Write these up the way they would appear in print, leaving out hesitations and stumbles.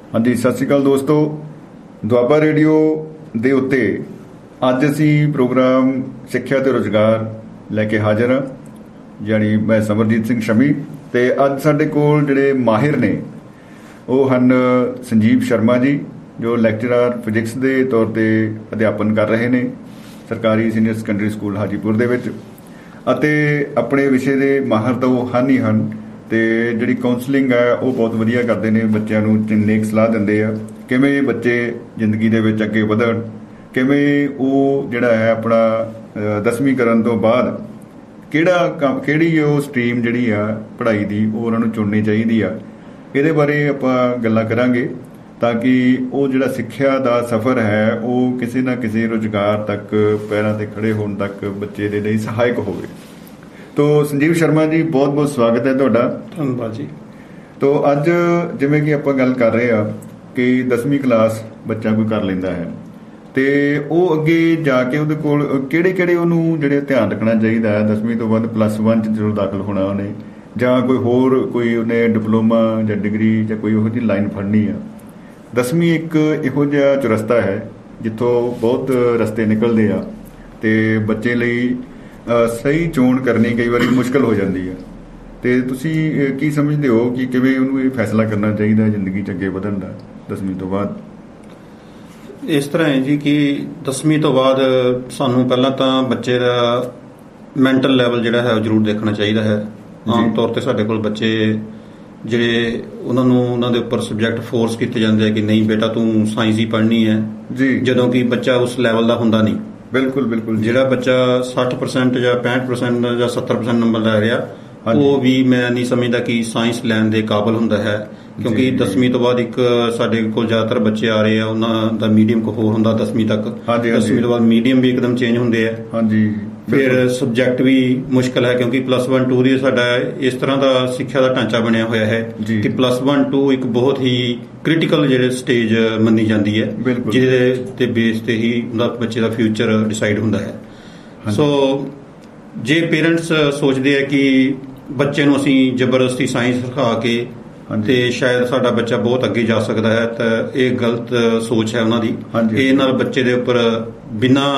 ਹਾਂਜੀ, ਸਤਿ ਸ਼੍ਰੀ ਅਕਾਲ ਦੋਸਤੋ। ਦੁਆਬਾ ਰੇਡੀਓ ਦੇ ਉੱਤੇ ਅੱਜ ਅਸੀਂ ਪ੍ਰੋਗਰਾਮ ਸਿੱਖਿਆ ਤੇ ਰੁਜ਼ਗਾਰ ਲੈ ਕੇ ਹਾਜ਼ਰ ਹਾਂ। ਜਾਣੀ ਮੈਂ ਸਮਰਜੀਤ ਸਿੰਘ ਸ਼ਮੀ, ਤੇ ਅੱਜ ਸਾਡੇ ਕੋਲ ਜਿਹੜੇ ਮਾਹਿਰ ਨੇ ਉਹ ਹਨ ਸੰਜੀਵ ਸ਼ਰਮਾ ਜੀ, ਜੋ ਲੈਕਚਰਰ ਫਿਜ਼ਿਕਸ ਦੇ ਤੌਰ 'ਤੇ ਅਧਿਆਪਨ ਕਰ ਰਹੇ ਨੇ ਸਰਕਾਰੀ ਸੀਨੀਅਰ ਸੈਕੰਡਰੀ ਸਕੂਲ ਹਾਜੀਪੁਰ ਦੇ ਵਿੱਚ, ਅਤੇ ਆਪਣੇ ਵਿਸ਼ੇ ਦੇ ਮਾਹਰ ਤਾਂ ਉਹ ਹਨ ਹੀ ਹਨ, ਤੇ ਜਿਹੜੀ ਕਾਉਂਸਲਿੰਗ ਹੈ ਉਹ ਬਹੁਤ ਵਧੀਆ ਕਰਦੇ ਨੇ। ਬੱਚਿਆਂ ਨੂੰ ਨੇਕ ਸਲਾਹ ਦਿੰਦੇ ਆ ਕਿਵੇਂ ਬੱਚੇ ਜ਼ਿੰਦਗੀ ਦੇ ਵਿੱਚ ਅੱਗੇ ਵਧਣ, ਕਿਵੇਂ ਉਹ ਜਿਹੜਾ ਹੈ ਆਪਣਾ 10ਵੀਂ ਕਰਨ ਤੋਂ ਬਾਅਦ ਕਿਹੜੀ ਉਹ ਸਟਰੀਮ ਜਿਹੜੀ ਆ ਪੜ੍ਹਾਈ ਦੀ ਉਹ ਉਹਨਾਂ ਨੂੰ ਚੁਣਨੀ ਚਾਹੀਦੀ ਆ। ਇਹਦੇ ਬਾਰੇ ਆਪਾਂ ਗੱਲਾਂ ਕਰਾਂਗੇ ਤਾਂ ਕਿ ਉਹ ਜਿਹੜਾ ਸਿੱਖਿਆ ਦਾ ਸਫ਼ਰ ਹੈ ਉਹ ਕਿਸੇ ਨਾ ਕਿਸੇ ਰੁਜ਼ਗਾਰ ਤੱਕ, ਪੈਰਾਂ 'ਤੇ ਖੜੇ ਹੋਣ ਤੱਕ ਬੱਚੇ ਦੇ ਲਈ ਸਹਾਇਕ ਹੋਵੇ। ਤੋ ਸੰਜੀਵ ਸ਼ਰਮਾ ਜੀ, ਬਹੁਤ ਬਹੁਤ ਸਵਾਗਤ ਹੈ ਤੁਹਾਡਾ। ਧੰਨਵਾਦ ਜੀ। ਤੋ ਅੱਜ ਜਿਵੇਂ ਕਿ ਆਪਾਂ ਗੱਲ ਕਰ ਰਹੇ ਆ ਕਿ 10ਵੀਂ ਕਲਾਸ ਬੱਚਾ ਕੋਈ ਕਰ ਲੈਂਦਾ ਹੈ, ਤੇ ਉਹ ਅੱਗੇ ਜਾ ਕੇ ਉਹਦੇ ਕੋਲ ਕਿਹੜੇ ਉਹਨੂੰ ਜਿਹੜੇ ਧਿਆਨ ਰੱਖਣਾ ਚਾਹੀਦਾ ਹੈ 10ਵੀਂ ਤੋਂ ਬਾਅਦ +1 'ਚ ਜਦੋਂ ਦਾਖਲ ਹੋਣਾ ਉਹਨੇ, ਜਾਂ ਕੋਈ ਉਹਨੇ ਡਿਪਲੋਮਾ ਜਾਂ ਡਿਗਰੀ ਜਾਂ ਕੋਈ ਇਹੋ ਜਿਹੀ ਲਾਈਨ ਫੜਨੀ ਆ। 10ਵੀਂ ਇੱਕ ਇਹੋ ਜਿਹਾ ਚੁਰਸਤਾ ਹੈ ਜਿੱਥੋਂ ਬਹੁਤ ਰਸਤੇ ਨਿਕਲਦੇ ਆ, ਤੇ ਬੱਚੇ ਲਈ ਸਹੀ ਚੋਣ ਕਰਨੀ ਕਈ ਵਾਰੀ ਮੁਸ਼ਕਲ ਹੋ ਜਾਂਦੀ ਹੈ। ਤੇ ਤੁਸੀਂ ਕੀ ਸਮਝਦੇ ਹੋ ਕਿ ਕਿਵੇਂ ਉਹਨੂੰ ਇਹ ਫੈਸਲਾ ਕਰਨਾ ਚਾਹੀਦਾ ਜ਼ਿੰਦਗੀ 'ਚ ਅੱਗੇ ਵਧਣ ਦਾ 10ਵੀਂ ਤੋਂ ਬਾਅਦ? ਇਸ ਤਰ੍ਹਾਂ ਹੈ ਜੀ ਕਿ 10ਵੀਂ ਤੋਂ ਬਾਅਦ ਸਾਨੂੰ ਪਹਿਲਾਂ ਤਾਂ ਬੱਚੇ ਦਾ ਮੈਂਟਲ ਲੈਵਲ ਜਿਹੜਾ ਹੈ ਉਹ ਜ਼ਰੂਰ ਦੇਖਣਾ ਚਾਹੀਦਾ ਹੈ। ਆਮ ਤੌਰ 'ਤੇ ਸਾਡੇ ਕੋਲ ਬੱਚੇ ਜਿਹੜੇ ਉਹਨਾਂ ਦੇ ਉੱਪਰ ਸਬਜੈਕਟ ਫੋਰਸ ਕੀਤੇ ਜਾਂਦੇ ਆ ਕਿ ਨਹੀਂ ਬੇਟਾ ਤੂੰ ਸਾਇੰਸ ਹੀ ਪੜ੍ਹਨੀ ਹੈ ਜੀ, ਜਦੋਂ ਕਿ ਬੱਚਾ ਉਸ ਲੈਵਲ ਦਾ ਹੁੰਦਾ ਨਹੀਂ। ਬਿਲਕੁਲ ਜਿਹੜਾ ਬੱਚਾ 60% ਜਾਂ 65% ਜਾਂ 70% ਨੰਬਰ ਲੈ ਰਿਹਾ, ਉਹ ਵੀ ਮੈਂ ਨਹੀਂ ਸਮਝਦਾ ਕਿ ਸਾਇੰਸ ਲੈਣ ਦੇ ਕਾਬਲ ਹੁੰਦਾ ਹੈ, ਕਿਉਂਕਿ 10ਵੀਂ ਤੋਂ ਬਾਅਦ ਇੱਕ ਸਾਡੇ ਕੋਲ ਜ਼ਿਆਦਾਤਰ ਬੱਚੇ ਆ ਰਹੇ ਆ, ਉਹਨਾਂ ਦਾ ਮੀਡੀਅਮ ਕੋ ਹੋਰ ਹੁੰਦਾ 10ਵੀਂ ਤੱਕ। 10ਵੀਂ ਤੋਂ ਬਾਅਦ ਮੀਡੀਅਮ ਵੀ ਇੱਕਦਮ ਚੇਂਜ ਹੁੰਦੇ ਆ। ਫਿਰ ਸਬਜੈਕਟ ਵੀ ਮੁਸ਼ਕਲ ਹੈ, ਕਿਉਂਕਿ +1 2 ਦੀ ਸਾਡਾ ਇਸ ਤਰ੍ਹਾਂ ਦਾ ਸਿੱਖਿਆ ਦਾ ਢਾਂਚਾ ਬਣਿਆ ਹੋਇਆ ਹੈ ਕਿ +1 2 ਇੱਕ ਬਹੁਤ ਹੀ ਕ੍ਰਿਟੀਕਲ ਜਿਹੜੇ ਸਟੇਜ ਮੰਨੀ ਜਾਂਦੀ ਹੈ, ਜਿਹਦੇ ਤੇ ਬੇਸ ਤੇ ਹੀ ਉਹਦਾ ਬੱਚੇ ਦਾ ਫਿਊਚਰ ਡਿਸਾਈਡ ਹੁੰਦਾ ਹੈ। ਸੋ ਜੇ ਪੇਰੈਂਟਸ ਸੋਚਦੇ ਆ ਕਿ ਬੱਚੇ ਨੂੰ ਅਸੀਂ ਜ਼ਬਰਦਸਤੀ ਸਾਇੰਸ ਸਿਖਾ ਕੇ ਤੇ ਸ਼ਾਇਦ ਸਾਡਾ ਬੱਚਾ ਬਹੁਤ ਅੱਗੇ ਜਾ ਸਕਦਾ ਹੈ, ਤਾਂ ਇਹ ਗਲਤ ਸੋਚ ਹੈ ਉਹਨਾਂ ਦੀ। ਇਹ ਨਾਲ ਬੱਚੇ ਦੇ ਉੱਪਰ ਬਿਨਾਂ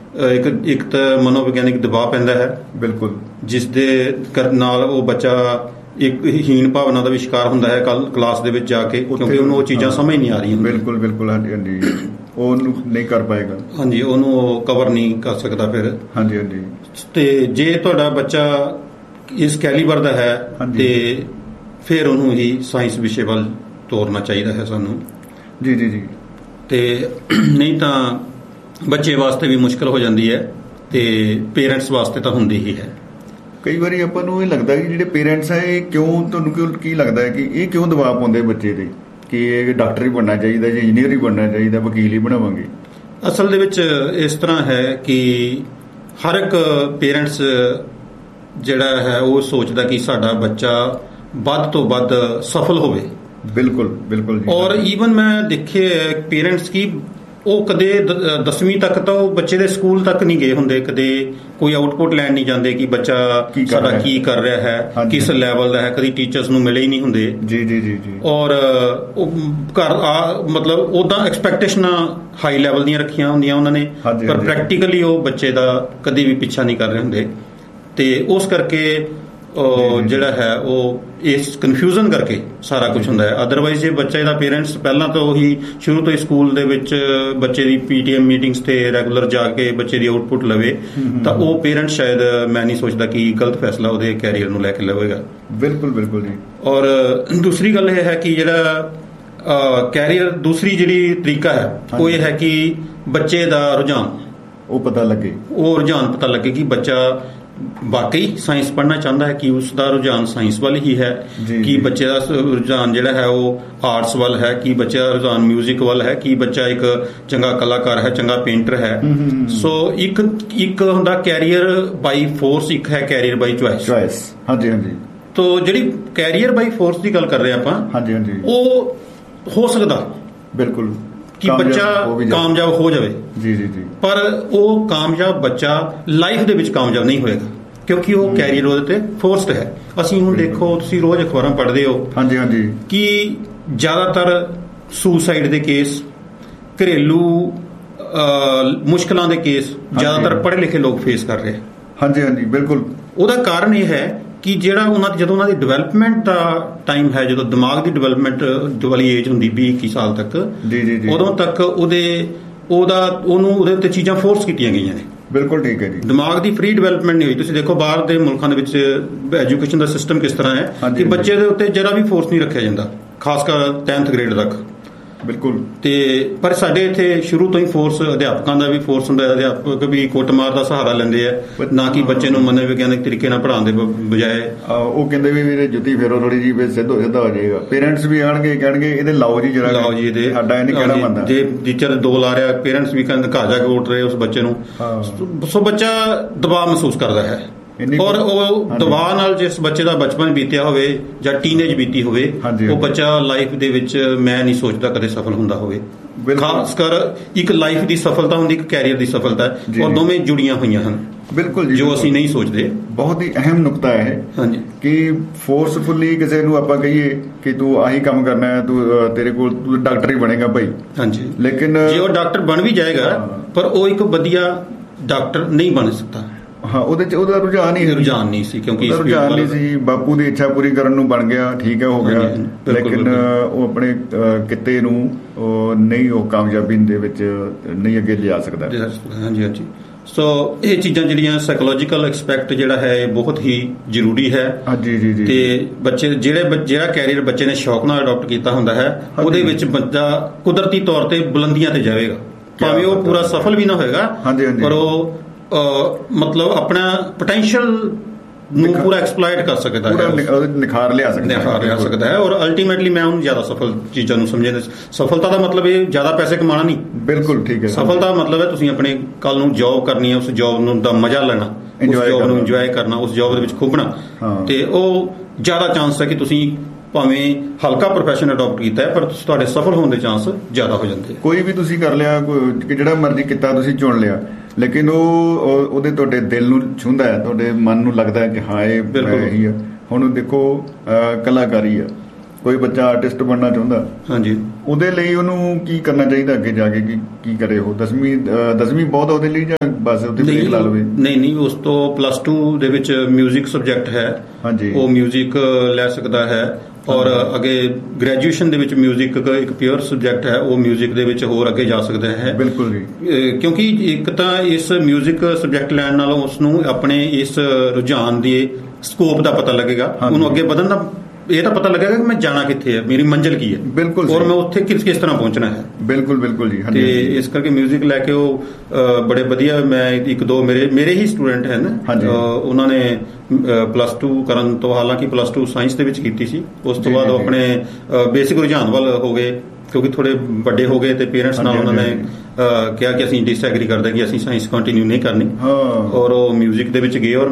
ਇੱਕ ਤਾਂ ਮਨੋਵਿਗਿਆਨਿਕ ਦਬਾਅ ਪੈਂਦਾ ਹੈ, ਜਿਸ ਦੇ ਨਾਲ ਉਹ ਬੱਚਾ ਇੱਕ ਹੀਨ ਭਾਵਨਾ ਦਾ ਵੀ ਸ਼ਿਕਾਰ ਹੁੰਦਾ ਹੈ ਕਲਾਸ ਦੇ ਵਿੱਚ ਜਾ ਕੇ, ਕਿਉਂਕਿ ਉਹਨੂੰ ਉਹ ਚੀਜ਼ਾਂ ਸਮਝ ਨਹੀਂ ਆ ਰਹੀਆਂ। ਬਿਲਕੁਲ ਹਾਂਜੀ, ਉਹਨੂੰ ਨਹੀਂ ਕਰ ਪਾਏਗਾ। ਹਾਂਜੀ, ਉਹਨੂੰ ਉਹ ਕਵਰ ਨਹੀਂ ਕਰ ਸਕਦਾ ਫਿਰ। ਹਾਂਜੀ। ਤੇ ਜੇ ਤੁਹਾਡਾ ਬੱਚਾ ਇਸ ਕੈਲੀਬਰ ਦਾ ਹੈ ਤੇ ਫਿਰ ਉਹਨੂੰ ਹੀ ਸਾਇੰਸ ਵਿਸ਼ੇ ਵੱਲ ਤੋਰਨਾ ਚਾਹੀਦਾ ਹੈ ਸਾਨੂੰ। ਜੀ। ਤੇ ਨਹੀਂ ਤਾਂ ਬੱਚੇ ਵਾਸਤੇ ਵੀ ਮੁਸ਼ਕਲ ਹੋ ਜਾਂਦੀ ਹੈ, ਤੇ ਪੇਰੈਂਟਸ ਵਾਸਤੇ ਤਾਂ ਹੁੰਦੀ ਹੀ ਹੈ। ਕਈ ਵਾਰੀ ਆਪਾਂ ਨੂੰ ਇਹ ਲੱਗਦਾ ਕਿ ਜਿਹੜੇ ਪੇਰੈਂਟਸ ਹੈ ਇਹ ਤੁਹਾਨੂੰ ਕੀ ਲੱਗਦਾ ਹੈ ਕਿ ਇਹ ਕਿਉਂ ਦਬਾਅ ਪਾਉਂਦੇ ਬੱਚੇ ਤੇ ਕਿ ਇਹ ਡਾਕਟਰ ਹੀ ਬਣਨਾ ਚਾਹੀਦਾ ਜਾਂ ਇੰਜੀਨੀਅਰ ਹੀ ਬਣਨਾ ਚਾਹੀਦਾ, ਵਕੀਲ ਹੀ ਬਣਾਵਾਂਗੇ? ਅਸਲ ਦੇ ਵਿੱਚ ਇਸ ਤਰ੍ਹਾਂ ਹੈ ਕਿ ਹਰ ਇੱਕ ਪੇਰੈਂਟਸ ਜਿਹੜਾ ਹੈ ਉਹ ਸੋਚਦਾ ਕਿ ਸਾਡਾ ਬੱਚਾ ਵੱਧ ਤੋਂ ਵੱਧ ਸਫਲ ਹੋਵੇ। ਬਿਲਕੁਲ ਜੀ। ਔਰ ਈਵਨ ਮੈਂ ਦੇਖੇ ਪੇਰੈਂਟਸ ਕੀ ਉਹ ਕਦੇ 10ਵੀਂ ਤੱਕ ਤਾਂ ਉਹ ਬੱਚੇ ਦੇ ਸਕੂਲ ਤੱਕ ਨਹੀਂ ਗਏ ਹੁੰਦੇ, ਕਦੇ ਕੋਈ ਆਊਟਪੁੱਟ ਲੈਣ ਨਹੀਂ ਜਾਂਦੇ ਕਿ ਬੱਚਾ ਸਾਡਾ ਕੀ ਕਰ ਰਿਹਾ ਹੈ, ਕਿਸ ਲੈਵਲ ਦਾ ਹੈ, ਕਦੀ ਟੀਚਰਸ ਨੂੰ ਮਿਲੇ ਹੀ ਨਹੀਂ ਹੁੰਦੇ। ਜੀ। ਔਰ ਉਹ ਮਤਲਬ ਉੱਦਾਂ ਐਕਸਪੈਕਟੇਸ਼ਨਾਂ ਹਾਈ ਲੈਵਲ ਦੀਆਂ ਰੱਖੀਆਂ ਹੁੰਦੀਆਂ ਉਹਨਾਂ ਨੇ, ਪਰ ਪ੍ਰੈਕਟੀਕਲੀ ਉਹ ਬੱਚੇ ਦਾ ਕਦੇ ਵੀ ਪਿੱਛਾ ਨਹੀਂ ਕਰ ਰਹੇ ਹੁੰਦੇ। ਤੇ ਉਸ ਕਰਕੇ ਜਿਹੜਾ ਹੈ ਉਹ ਇਸ ਕਨਫਿਊਜ਼ਨ ਕਰਕੇ ਸਾਰਾ ਕੁਝ ਹੁੰਦਾ ਹੈ। ਅਦਰਵਾਈਜ਼ ਜੇ ਬੱਚੇ ਦਾ ਪੇਰੈਂਟਸ ਪਹਿਲਾਂ ਤੋਂ ਹੀ ਸ਼ੁਰੂ ਤੋਂ ਹੀ ਸਕੂਲ ਦੇ ਵਿੱਚ ਬੱਚੇ ਦੀ PTM ਮੀਟਿੰਗਸ ਤੇ ਰੈਗੂਲਰ ਜਾ ਕੇ ਬੱਚੇ ਦੀ ਆਊਟਪੁੱਟ ਲਵੇ, ਤਾਂ ਉਹ ਪੇਰੈਂਟਸ ਸ਼ਾਇਦ ਮੈਂ ਨਹੀਂ ਸੋਚਦਾ ਕਿ ਗਲਤ ਫੈਸਲਾ ਉਹਦੇ ਕੈਰੀਅਰ ਨੂੰ ਲੈ ਕੇ ਲਵੇਗਾ। ਬਿਲਕੁਲ ਜੀ। ਔਰ ਦੂਸਰੀ ਗੱਲ ਇਹ ਹੈ ਕਿ ਜਿਹੜਾ ਕੈਰੀਅਰ ਦੂਸਰੀ ਜਿਹੜੀ ਤਰੀਕਾ ਹੈ ਉਹ ਇਹ ਹੈ ਕਿ ਬੱਚੇ ਦਾ ਰੁਝਾਨ ਪਤਾ ਲੱਗੇ ਕਿ ਬੱਚਾ ਵਾਕਈ ਸਾਇੰਸ ਪੜ੍ਹਨਾ ਚਾਹੁੰਦਾ ਹੈ, ਕਿ ਉਸ ਦਾ ਰੁਝਾਨ ਸਾਇੰਸ ਵੱਲ ਹੀ ਹੈ, ਕਿ ਬੱਚੇ ਦਾ ਰੁਝਾਨ ਜਿਹੜਾ ਹੈ ਉਹ ਆਰਟਸ ਵੱਲ ਹੈ, ਕਿ ਬੱਚੇ ਦਾ ਰੁਝਾਨ ਮਿਊਜ਼ਿਕ ਵੱਲ ਹੈ, ਕਿ ਬੱਚਾ ਇੱਕ ਚੰਗਾ ਕਲਾਕਾਰ ਹੈ, ਚੰਗਾ ਪੇਂਟਰ ਹੈ। ਸੋ ਇੱਕ ਹੁੰਦਾ ਕੈਰੀਅਰ ਬਾਈ ਫੋਰਸ, ਇੱਕ ਹੈ ਕੈਰੀਅਰ ਬਾਈ ਚੁਆਇਸ। ਹਾਂਜੀ। ਤੋ ਜਿਹੜੀ ਕੈਰੀਅਰ ਬਾਈ ਫੋਰਸ ਦੀ ਗੱਲ ਕਰ ਰਹੇ ਆਪਾਂ, ਉਹ ਹੋ ਸਕਦਾ ਬਿਲਕੁਲ ਕਿ ਬੱਚਾ ਕਾਮਯਾਬ ਹੋ ਜਾਵੇ। ਜੀ। ਪਰ ਉਹ ਕਾਮਯਾਬ ਬੱਚਾ ਲਾਈਫ ਦੇ ਵਿੱਚ ਕਾਮਯਾਬ ਨਹੀਂ ਹੋਏਗਾ, ਕਿਉਂਕਿ ਉਹ ਕੈਰੀਅਰ ਉਹਦੇ ਤੇ ਫੋਰਸਡ ਹੈ। ਅਸੀਂ ਹੁਣ ਦੇਖੋ, ਤੁਸੀਂ ਰੋਜ਼ ਅਖਬਾਰਾਂ ਪੜ੍ਹਦੇ ਹੋ ਕਿ ਜ਼ਿਆਦਾਤਰ ਸੁਸਾਈਡ ਦੇ ਕੇਸ, ਘਰੇਲੂ ਮੁਸ਼ਕਲਾਂ ਦੇ ਕੇਸ ਜ਼ਿਆਦਾਤਰ ਪੜ੍ਹੇ ਲਿਖੇ ਲੋਕ ਫੇਸ ਕਰ ਰਹੇ। ਹਾਂਜੀ ਹਾਂਜੀ ਬਿਲਕੁਲ। ਉਹਦਾ ਕਾਰਨ ਇਹ ਹੈ ਕਿ ਜਿਹੜਾ ਜਦੋਂ ਉਹਨਾਂ ਦੀ ਡਿਵੈਲਪਮੈਂਟ ਦਾ ਟਾਈਮ ਹੈ, ਜਦੋਂ ਦਿਮਾਗ ਦੀ ਡਿਵੈਲਪਮੈਂਟ ਵਾਲੀ ਏਜ ਹੁੰਦੀ 20-21 ਸਾਲ ਤੱਕ, ਉਦੋਂ ਤੱਕ ਉਹਨੂੰ ਉਹਦੇ ਉੱਤੇ ਚੀਜ਼ਾਂ ਫੋਰਸ ਕੀਤੀਆਂ ਗਈਆਂ ਨੇ। ਬਿਲਕੁਲ ਠੀਕ ਹੈ ਜੀ। ਦਿਮਾਗ ਦੀ ਫ੍ਰੀ ਡਿਵੈਲਪਮੈਂਟ ਨਹੀਂ ਹੋਈ। ਤੁਸੀਂ ਦੇਖੋ ਬਾਹਰ ਦੇ ਮੁਲਕਾਂ ਦੇ ਵਿੱਚ ਐਜੂਕੇਸ਼ਨ ਦਾ ਸਿਸਟਮ ਕਿਸ ਤਰ੍ਹਾਂ ਹੈ ਕਿ ਬੱਚੇ ਦੇ ਉੱਤੇ ਜਰਾ ਵੀ ਫੋਰਸ ਨਹੀਂ ਰੱਖਿਆ ਜਾਂਦਾ, ਖਾਸ ਕਰ 10th ਗ੍ਰੇਡ ਤੱਕ। ਬਿਲਕੁਲ। ਤੇ ਪਰ ਸਾਡੇ ਇੱਥੇ ਸ਼ੁਰੂ ਤੋਂ ਹੀ ਫੋਰਸ, ਅਧਿਆਪਕਾਂ ਦਾ ਵੀ ਫੋਰਸ ਹੁੰਦਾ ਹੈ। ਅਧਿਆਪਕ ਵੀ ਕੁੱਟਮਾਰ ਦਾ ਸਹਾਰਾ ਲੈਂਦੇ ਆ, ਨਾ ਕਿ ਬੱਚੇ ਨੂੰ ਮਨੋਵਿਗਿਆਨਿਕ ਤਰੀਕੇ ਨਾਲ ਪੜ੍ਹਾਉਣ ਦੇ ਬਜਾਏ ਉਹ ਕਹਿੰਦੇ ਵੀ ਵੀਰੇ ਜੁੱਤੀ ਫੇਰੋ ਥੋੜੀ ਜੀ, ਸਿੱਧਾ ਹੋ ਜਾਏਗਾ। ਪੇਰੈਂਟਸ ਵੀ ਆਣਗੇ, ਕਹਿਣਗੇ ਇਹਦੇ ਲਾਓ ਜੀ ਜਰਾ, ਲਾਓ ਜੀ ਇਹਦੇ, ਸਾਡਾ ਇਹ ਨਹੀਂ ਕਹਿਣਾ ਮੰਨਦਾ। ਜੇ ਟੀਚਰ 2 ਲਾ ਰਿਹਾ, ਪੇਰੈਂਟਸ ਵੀ ਕਹਿੰਦੇ ਘਰ ਜਾ ਕੇ ਉੱਠ ਰਹੇ ਉਸ ਬੱਚੇ ਨੂੰ। ਸੋ ਬੱਚਾ ਦਬਾਅ ਮਹਿਸੂਸ ਕਰਦਾ ਹੈ, ਔਰ ਉਹ ਦਬਾਅ ਨਾਲ ਜਿਸ ਬੱਚੇ ਦਾ ਬਚਪਨ ਬੀਤਿਆ ਹੋਵੇ ਜਾਂ ਟੀਨੇਜ ਬੀਤੀ ਹੋਵੇ, ਉਹ ਬੱਚਾ ਲਾਈਫ ਦੇ ਵਿੱਚ ਮੈਂ ਨਹੀਂ ਸੋਚਦਾ ਕਦੇ ਸਫਲ ਹੁੰਦਾ ਹੋਵੇ। ਖਾਸ ਕਰ ਇੱਕ ਲਾਈਫ ਦੀ ਸਫਲਤਾ ਹੁੰਦੀ, ਇੱਕ ਕੈਰੀਅਰ ਦੀ ਸਫਲਤਾ, ਔਰ ਦੋਵੇਂ ਜੁੜੀਆਂ ਹੋਈਆਂ ਹਨ। ਬਿਲਕੁਲ, ਜੋ ਅਸੀਂ ਨਹੀਂ ਸੋਚਦੇ। ਬਹੁਤ ਹੀ ਅਹਿਮ ਨੁਕਤਾ ਹੈ ਹਾਂਜੀ ਕਿ ਫੋਰਸਫੁਲੀ ਕਿਸੇ ਨੂੰ ਆਪਾਂ ਕਹੀਏ ਕਿ ਤੂੰ ਆਹੀ ਕੰਮ ਕਰਨਾ ਹੈ, ਤੇਰੇ ਕੋਲ ਤੂੰ ਡਾਕਟਰ ਹੀ ਬਣੇਗਾ ਭਾਈ। ਹਾਂਜੀ, ਲੇਕਿਨ ਜੇ ਉਹ ਡਾਕਟਰ ਬਣ ਵੀ ਜਾਏਗਾ ਪਰ ਉਹ ਇੱਕ ਵਧੀਆ ਡਾਕਟਰ ਨਹੀਂ ਬਣ ਸਕਦਾ। ਹਾਂ, ਉਹਦਾ ਰੁਝਾਨ ਨਹੀਂ ਸੀ, ਕਿਉਂਕਿ ਰੁਝਾਨ ਨਹੀਂ ਸੀ। ਬਾਪੂ ਦੀ ਇੱਛਾ ਪੂਰੀ ਕਰਨ ਨੂੰ ਬਣ ਗਿਆ, ਠੀਕ ਹੈ, ਹੋ ਗਿਆ, ਲੇਕਿਨ ਉਹ ਆਪਣੇ ਕਿੱਤੇ ਨੂੰ ਨਹੀਂ, ਉਹ ਕਾਮਯਾਬੀ ਦੇ ਵਿੱਚ ਨਹੀਂ ਅੱਗੇ ਲਿਜਾ ਸਕਦਾ। ਹਾਂਜੀ ਹਾਂਜੀ। ਸੋ ਇਹ ਚੀਜ਼ਾਂ ਜਿਹੜੀਆਂ ਸਾਈਕੋਲੋਜੀਕਲ ਐਸਪੈਕਟ ਜਿਹੜਾ ਹੈ ਇਹ ਬਹੁਤ ਹੀ ਜ਼ਰੂਰੀ ਹੈ। ਹਾਂਜੀ ਜੀ ਜੀ। ਤੇ ਬੱਚੇ ਜਿਹੜਾ ਕੈਰੀਅਰ ਬੱਚੇ ਨੇ ਸ਼ੌਕ ਨਾਲ ਅਡਾਪਟ ਕੀਤਾ ਹੁੰਦਾ ਹੈ, ਉਹਦੇ ਵਿੱਚ ਬੱਚਾ ਕੁਦਰਤੀ ਤੌਰ ਤੇ ਬੁਲੰਦੀਆਂ ਤੇ ਜਾਵੇਗਾ। ਭਾਵੇਂ ਉਹ ਪੂਰਾ ਸਫਲ ਵੀ ਨਾ ਹੋਏਗਾ, ਪਰ ਉਹ ਮਤਲਬ ਆਪਣਾ ਪੋਟੈਂਸ਼ੀਅਲ ਨੂੰ ਪੂਰਾ ਐਕਸਪਲੋਇਟ ਕਰ ਸਕਦਾ ਹੈ, ਨਿਖਾਰ ਲਿਆ ਸਕਦਾ ਹੈ। ਔਰ ਅਲਟੀਮੇਟਲੀ ਮੈਂ ਉਹਨੂੰ ਜ਼ਿਆਦਾ ਸਫਲ ਚੀਜ਼ਾਂ ਨੂੰ ਸਮਝਦਾ। ਸਫਲਤਾ ਦਾ ਮਤਲਬ ਇਹ ਜ਼ਿਆਦਾ ਪੈਸੇ ਕਮਾਉਣਾ ਨਹੀਂ। ਬਿਲਕੁਲ ਠੀਕ ਹੈ। ਸਫਲਤਾ ਦਾ ਮਤਲਬ ਹੈ ਤੁਸੀਂ ਆਪਣੇ ਕੱਲ ਨੂੰ ਜੌਬ ਕਰਨੀ ਹੈ, ਉਸ ਜੌਬ ਨੂੰ ਦਾ ਮਜ਼ਾ ਲੈਣਾ, ਉਸ ਜੌਬ ਨੂੰ ਇੰਜੋਏ ਕਰਨਾ, ਉਸ ਜੌਬ ਦੇ ਵਿੱਚ ਖੁੱਭਣਾ। ਤੇ ਉਹ ਜ਼ਿਆਦਾ ਚਾਂਸ ਹੈ ਕਿ ਤੁਸੀਂ ਭਾਵੇਂ ਹਲਕਾ ਪ੍ਰੋਫੈਸ਼ਨ ਅਡਾਪਟ ਕੀਤਾ ਹੈ, ਪਰ ਤੁਹਾਡੇ ਸਫਲ ਹੋਣ ਦੇ ਚਾਂਸ ਜ਼ਿਆਦਾ ਹੋ ਜਾਂਦੇ। ਕੋਈ ਵੀ ਤੁਸੀਂ ਕਰ ਲਿਆ, ਜਿਹੜਾ ਮਰਜ਼ੀ ਕਿੱਤਾ ਤੁਸੀਂ ਚੁਣ ਲਿਆ, ਲੇਕਿਨ ਉਹਦੇ ਤੁਹਾਡੇ ਦਿਲ ਨੂੰ ਛੂੰਹਦਾ ਹੈ, ਤੁਹਾਡੇ ਮਨ ਨੂੰ ਲੱਗਦਾ ਹੈ ਕਿ ਹਾਂ ਇਹ ਇਹੀ ਆ। ਹੁਣ ਦੇਖੋ ਕਲਾਕਾਰੀ ਆ, ਕੋਈ ਬੱਚਾ ਆਰਟਿਸਟ ਬਣਨਾ ਚਾਹੁੰਦਾ, ਹਾਂਜੀ, ਉਹਦੇ ਲਈ ਉਹਨੂੰ ਕੀ ਕਰਨਾ ਚਾਹੀਦਾ ਅੱਗੇ ਜਾ ਕੇ? ਕੀ ਕਰੇ ਉਹ? 10ਵੀਂ ਬਹੁਤ ਉਹਦੇ ਲਈ, ਜਾਂ ਬਸ ਉਹਦੇ ਬ੍ਰੇਕ ਲਾ ਲਵੇ? ਨਹੀਂ, ਉਸ ਤੋਂ +2 ਦੇ ਵਿੱਚ ਮਿਊਜ਼ਿਕ ਸਬਜੈਕਟ ਹੈ, ਹਾਂਜੀ, ਉਹ ਮਿਊਜ਼ਿਕ ਲੈ ਸਕਦਾ ਹੈ। ਔਰ ਅੱਗੇ ਗ੍ਰੈਜੂਏਸ਼ਨ ਦੇ ਵਿੱਚ ਮਿਊਜ਼ਿਕ ਇੱਕ ਪਿਓਰ ਸਬਜੈਕਟ ਹੈ, ਉਹ ਮਿਊਜ਼ਿਕ ਦੇ ਵਿੱਚ ਹੋਰ ਅੱਗੇ ਜਾ ਸਕਦਾ ਹੈ। ਬਿਲਕੁਲ ਜੀ। ਕਿਉਂਕਿ ਇੱਕ ਤਾਂ ਇਸ ਮਿਊਜ਼ਿਕ ਸਬਜੈਕਟ ਲੈਣ ਨਾਲੋਂ ਉਸਨੂੰ ਆਪਣੇ ਇਸ ਰੁਝਾਨ ਦੇ ਸਕੋਪ ਦਾ ਪਤਾ ਲੱਗੇਗਾ, ਉਹਨੂੰ ਅੱਗੇ ਵਧਣ ਦਾ ਇਹ ਤਾਂ ਪਤਾ ਲੱਗੇਗਾ ਕਿ ਮੈਂ ਜਾਣਾ ਕਿੱਥੇ ਹੈ, ਮੇਰੀ ਮੰਜ਼ਿਲ ਕੀ ਹੈ। ਬਿਲਕੁਲ। ਔਰ ਮੈਂ ਉੱਥੇ ਕਿਸ ਤਰ੍ਹਾਂ ਪਹੁੰਚਣਾ ਹੈ। ਬਿਲਕੁਲ ਜੀ। ਤੇ ਇਸ ਕਰਕੇ ਮਿਊਜ਼ਿਕ ਲੈ ਕੇ ਉਹ ਬੜੇ ਵਧੀਆ, ਮੈਂ 1-2 ਮੇਰੇ ਹੀ ਸਟੂਡੈਂਟ ਹਨ, ਉਹਨਾਂ ਨੇ +2 ਕਰਨ ਤੋਂ, ਹਾਲਾਂਕਿ +2 ਸਾਇੰਸ ਦੇ ਵਿੱਚ ਕੀਤੀ ਸੀ, ਉਸ ਤੋਂ ਬਾਅਦ ਉਹ ਆਪਣੇ ਬੇਸਿਕ ਰੁਝਾਨ ਵੱਲ ਹੋ ਗਏ, ਕਿਉਂਕਿ ਥੋੜੇ ਵੱਡੇ ਹੋ ਗਏ ਤੇ ਪੇਰੈਂਟਸ ਨਾਲ ਉਹਨਾਂ ਨੇ ਕਿਹਾ ਕਿ ਅਸੀਂ ਡਿਸਐਗਰੀ ਕਰਦੇ ਕਿ ਅਸੀਂ ਸਾਇੰਸ ਕੰਟੀਨਿਊ ਨਹੀਂ ਕਰਨੀ, ਔਰ ਉਹ ਮਿਊਜ਼ਿਕ ਦੇ ਵਿੱਚ ਗਏ। ਔਰ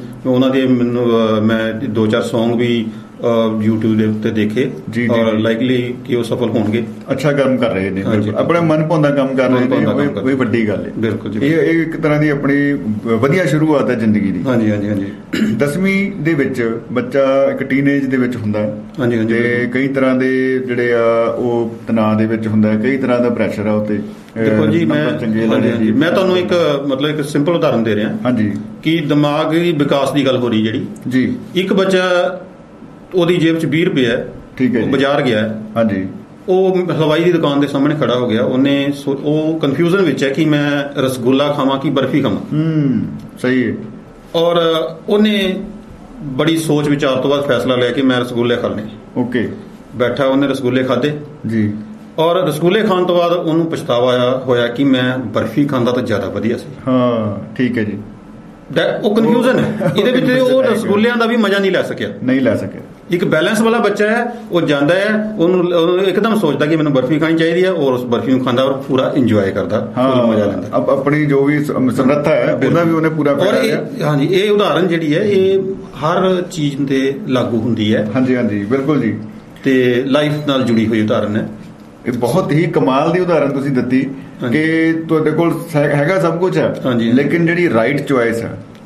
ਮੈਂ 2-4 ਸੌਂਗ ਵੀ YouTube ਦੇ ਉੱਤੇ ਦੇਖੇ, ਔਰ ਲਾਈਕਲੀ ਕਿ ਉਹ ਸਫਲ ਹੋਣਗੇ। ਅੱਛਾ ਕੰਮ ਕਰ ਰਹੇ ਨੇ, ਆਪਣਾ ਮਨ ਭਾਉਂਦਾ ਕੰਮ ਕਰ ਰਹੇ ਨੇ, ਕੋਈ ਵੱਡੀ ਗੱਲ ਹੈ। ਬਿਲਕੁਲ ਜੀ। ਇਹ ਇੱਕ ਤਰ੍ਹਾਂ ਦੀ ਆਪਣੀ ਵਧੀਆ ਸ਼ੁਰੂਆਤ ਹੈ ਜ਼ਿੰਦਗੀ ਦੀ। ਹਾਂਜੀ ਹਾਂਜੀ ਹਾਂਜੀ। 10ਵੀਂ ਦੇ ਵਿੱਚ ਬੱਚਾ ਇੱਕ ਟੀਨੇਜ ਦੇ ਵਿੱਚ ਹੁੰਦਾ, ਤੇ ਕਈ ਤਰ੍ਹਾਂ ਦੇ ਜਿਹੜੇ ਆ ਉਹ ਤਣਾਅ ਦੇ ਵਿੱਚ ਹੁੰਦਾ, ਕਈ ਤਰ੍ਹਾਂ ਦਾ ਪ੍ਰੈਸ਼ਰ ਆ ਉੱਤੇ। ਦੇਖੋ ਜੀ, ਮੈਂ ਤੁਹਾਨੂੰ ਇੱਕ ਸਿੰਪਲ ਉਦਾਹਰਨ ਦੇ ਰਿਹਾ। ਹਾਂਜੀ। ਕਿ ਦਿਮਾਗੀ ਵਿਕਾਸ ਦੀ ਗੱਲ ਹੋ ਰਹੀ ਜਿਹੜੀ ਜੀ, ਇੱਕ ਬੱਚਾ ਉਹਦੀ ਜੇਬ 'ਚ 20 ਰੁਪਏ ਹੈ, ਠੀਕ ਹੈ, ਉਹ ਬਾਜ਼ਾਰ ਗਿਆ, ਹਾਂਜੀ, ਉਹ ਹਲਵਾਈ ਦੀ ਦੁਕਾਨ ਦੇ ਸਾਹਮਣੇ ਖੜਾ ਹੋ ਗਿਆ, ਉਹ ਕਨਫਿਊਜ਼ਨ ਵਿੱਚ ਹੈ ਕਿ ਮੈਂ ਰਸਗੁੱਲਾ ਖਾਵਾਂ ਕਿ ਬਰਫੀ ਖਾਵਾਂ। ਸਹੀ ਹੈ। ਔਰ ਉਹਨੇ ਬੜੀ ਸੋਚ ਵਿਚਾਰ ਤੋਂ ਬਾਅਦ ਫੈਸਲਾ ਲਿਆ ਕਿ ਮੈਂ ਰਸਗੁੱਲੇ ਖਾਣੇ। ਓਕੇ। ਬੈਠਾ, ਉਹਨੇ ਰਸਗੁੱਲੇ ਖਾਧੇ ਜੀ, ਔਰ ਰਸਗੁੱਲੇ ਖਾਣ ਤੋਂ ਬਾਅਦ ਉਹਨੂੰ ਪਛਤਾਵਾ ਹੋਇਆ ਕਿ ਮੈਂ ਬਰਫੀ ਖਾਂਦਾ ਤਾਂ ਜ਼ਿਆਦਾ ਵਧੀਆ ਸੀ। ਹਾਂ, ਠੀਕ ਹੈ ਜੀ। ਉਹ ਕਨਫਿਊਜ਼ਨ ਹੈ ਇਹਦੇ ਵਿੱਚ, ਉਹ ਰਸਗੁੱਲਿਆਂ ਦਾ ਵੀ ਮਜ਼ਾ ਨਹੀਂ ਲੈ ਸਕਿਆ। ਇੱਕ ਬੈਲੈਂਸ ਵਾਲਾ ਬੱਚਾ ਹੈ, ਉਹ ਜਾਂਦਾ ਹੈ, ਉਹਨੂੰ ਇੱਕਦਮ ਸੋਚਦਾ ਕਿ ਮੈਨੂੰ ਬਰਫੀ ਖਾਣੀ ਚਾਹੀਦੀ ਹੈ, ਔਰ ਉਸ ਬਰਫੀ ਨੂੰ ਖਾਂਦਾ ਔਰ ਪੂਰਾ ਇੰਜੋਏ ਕਰਦਾ, ਮਜ਼ਾ ਲੈਂਦਾ। ਆਪਣੀ ਜੋ ਵੀ ਸਮਰੱਥਾ ਹੈ ਉਹਦਾ ਵੀ ਉਹਨੇ ਪੂਰਾ ਕਰਿਆ। ਹਾਂਜੀ, ਇਹ ਉਦਾਹਰਨ ਜਿਹੜੀ ਹੈ ਇਹ ਹਰ ਚੀਜ਼ ਤੇ ਲਾਗੂ ਹੁੰਦੀ ਹੈ। ਹਾਂਜੀ ਹਾਂਜੀ, ਬਿਲਕੁਲ ਜੀ। ਤੇ ਲਾਈਫ ਨਾਲ ਜੁੜੀ ਹੋਈ ਉਦਾਹਰਨ ਹੈ। ਇਹ ਬਹੁਤ ਹੀ ਕਮਾਲ ਦੀ ਉਦਾਹਰਨ ਤੁਸੀਂ ਦਿੱਤੀ ਕਿ ਤੁਹਾਡੇ ਕੋਲ ਹੈਗਾ ਸਭ ਕੁਝ ਹੈ, ਲੇਕਿਨ ਜਿਹੜੀ ਰਾਈਟ ਚੁਆਇਸ ਹੈ,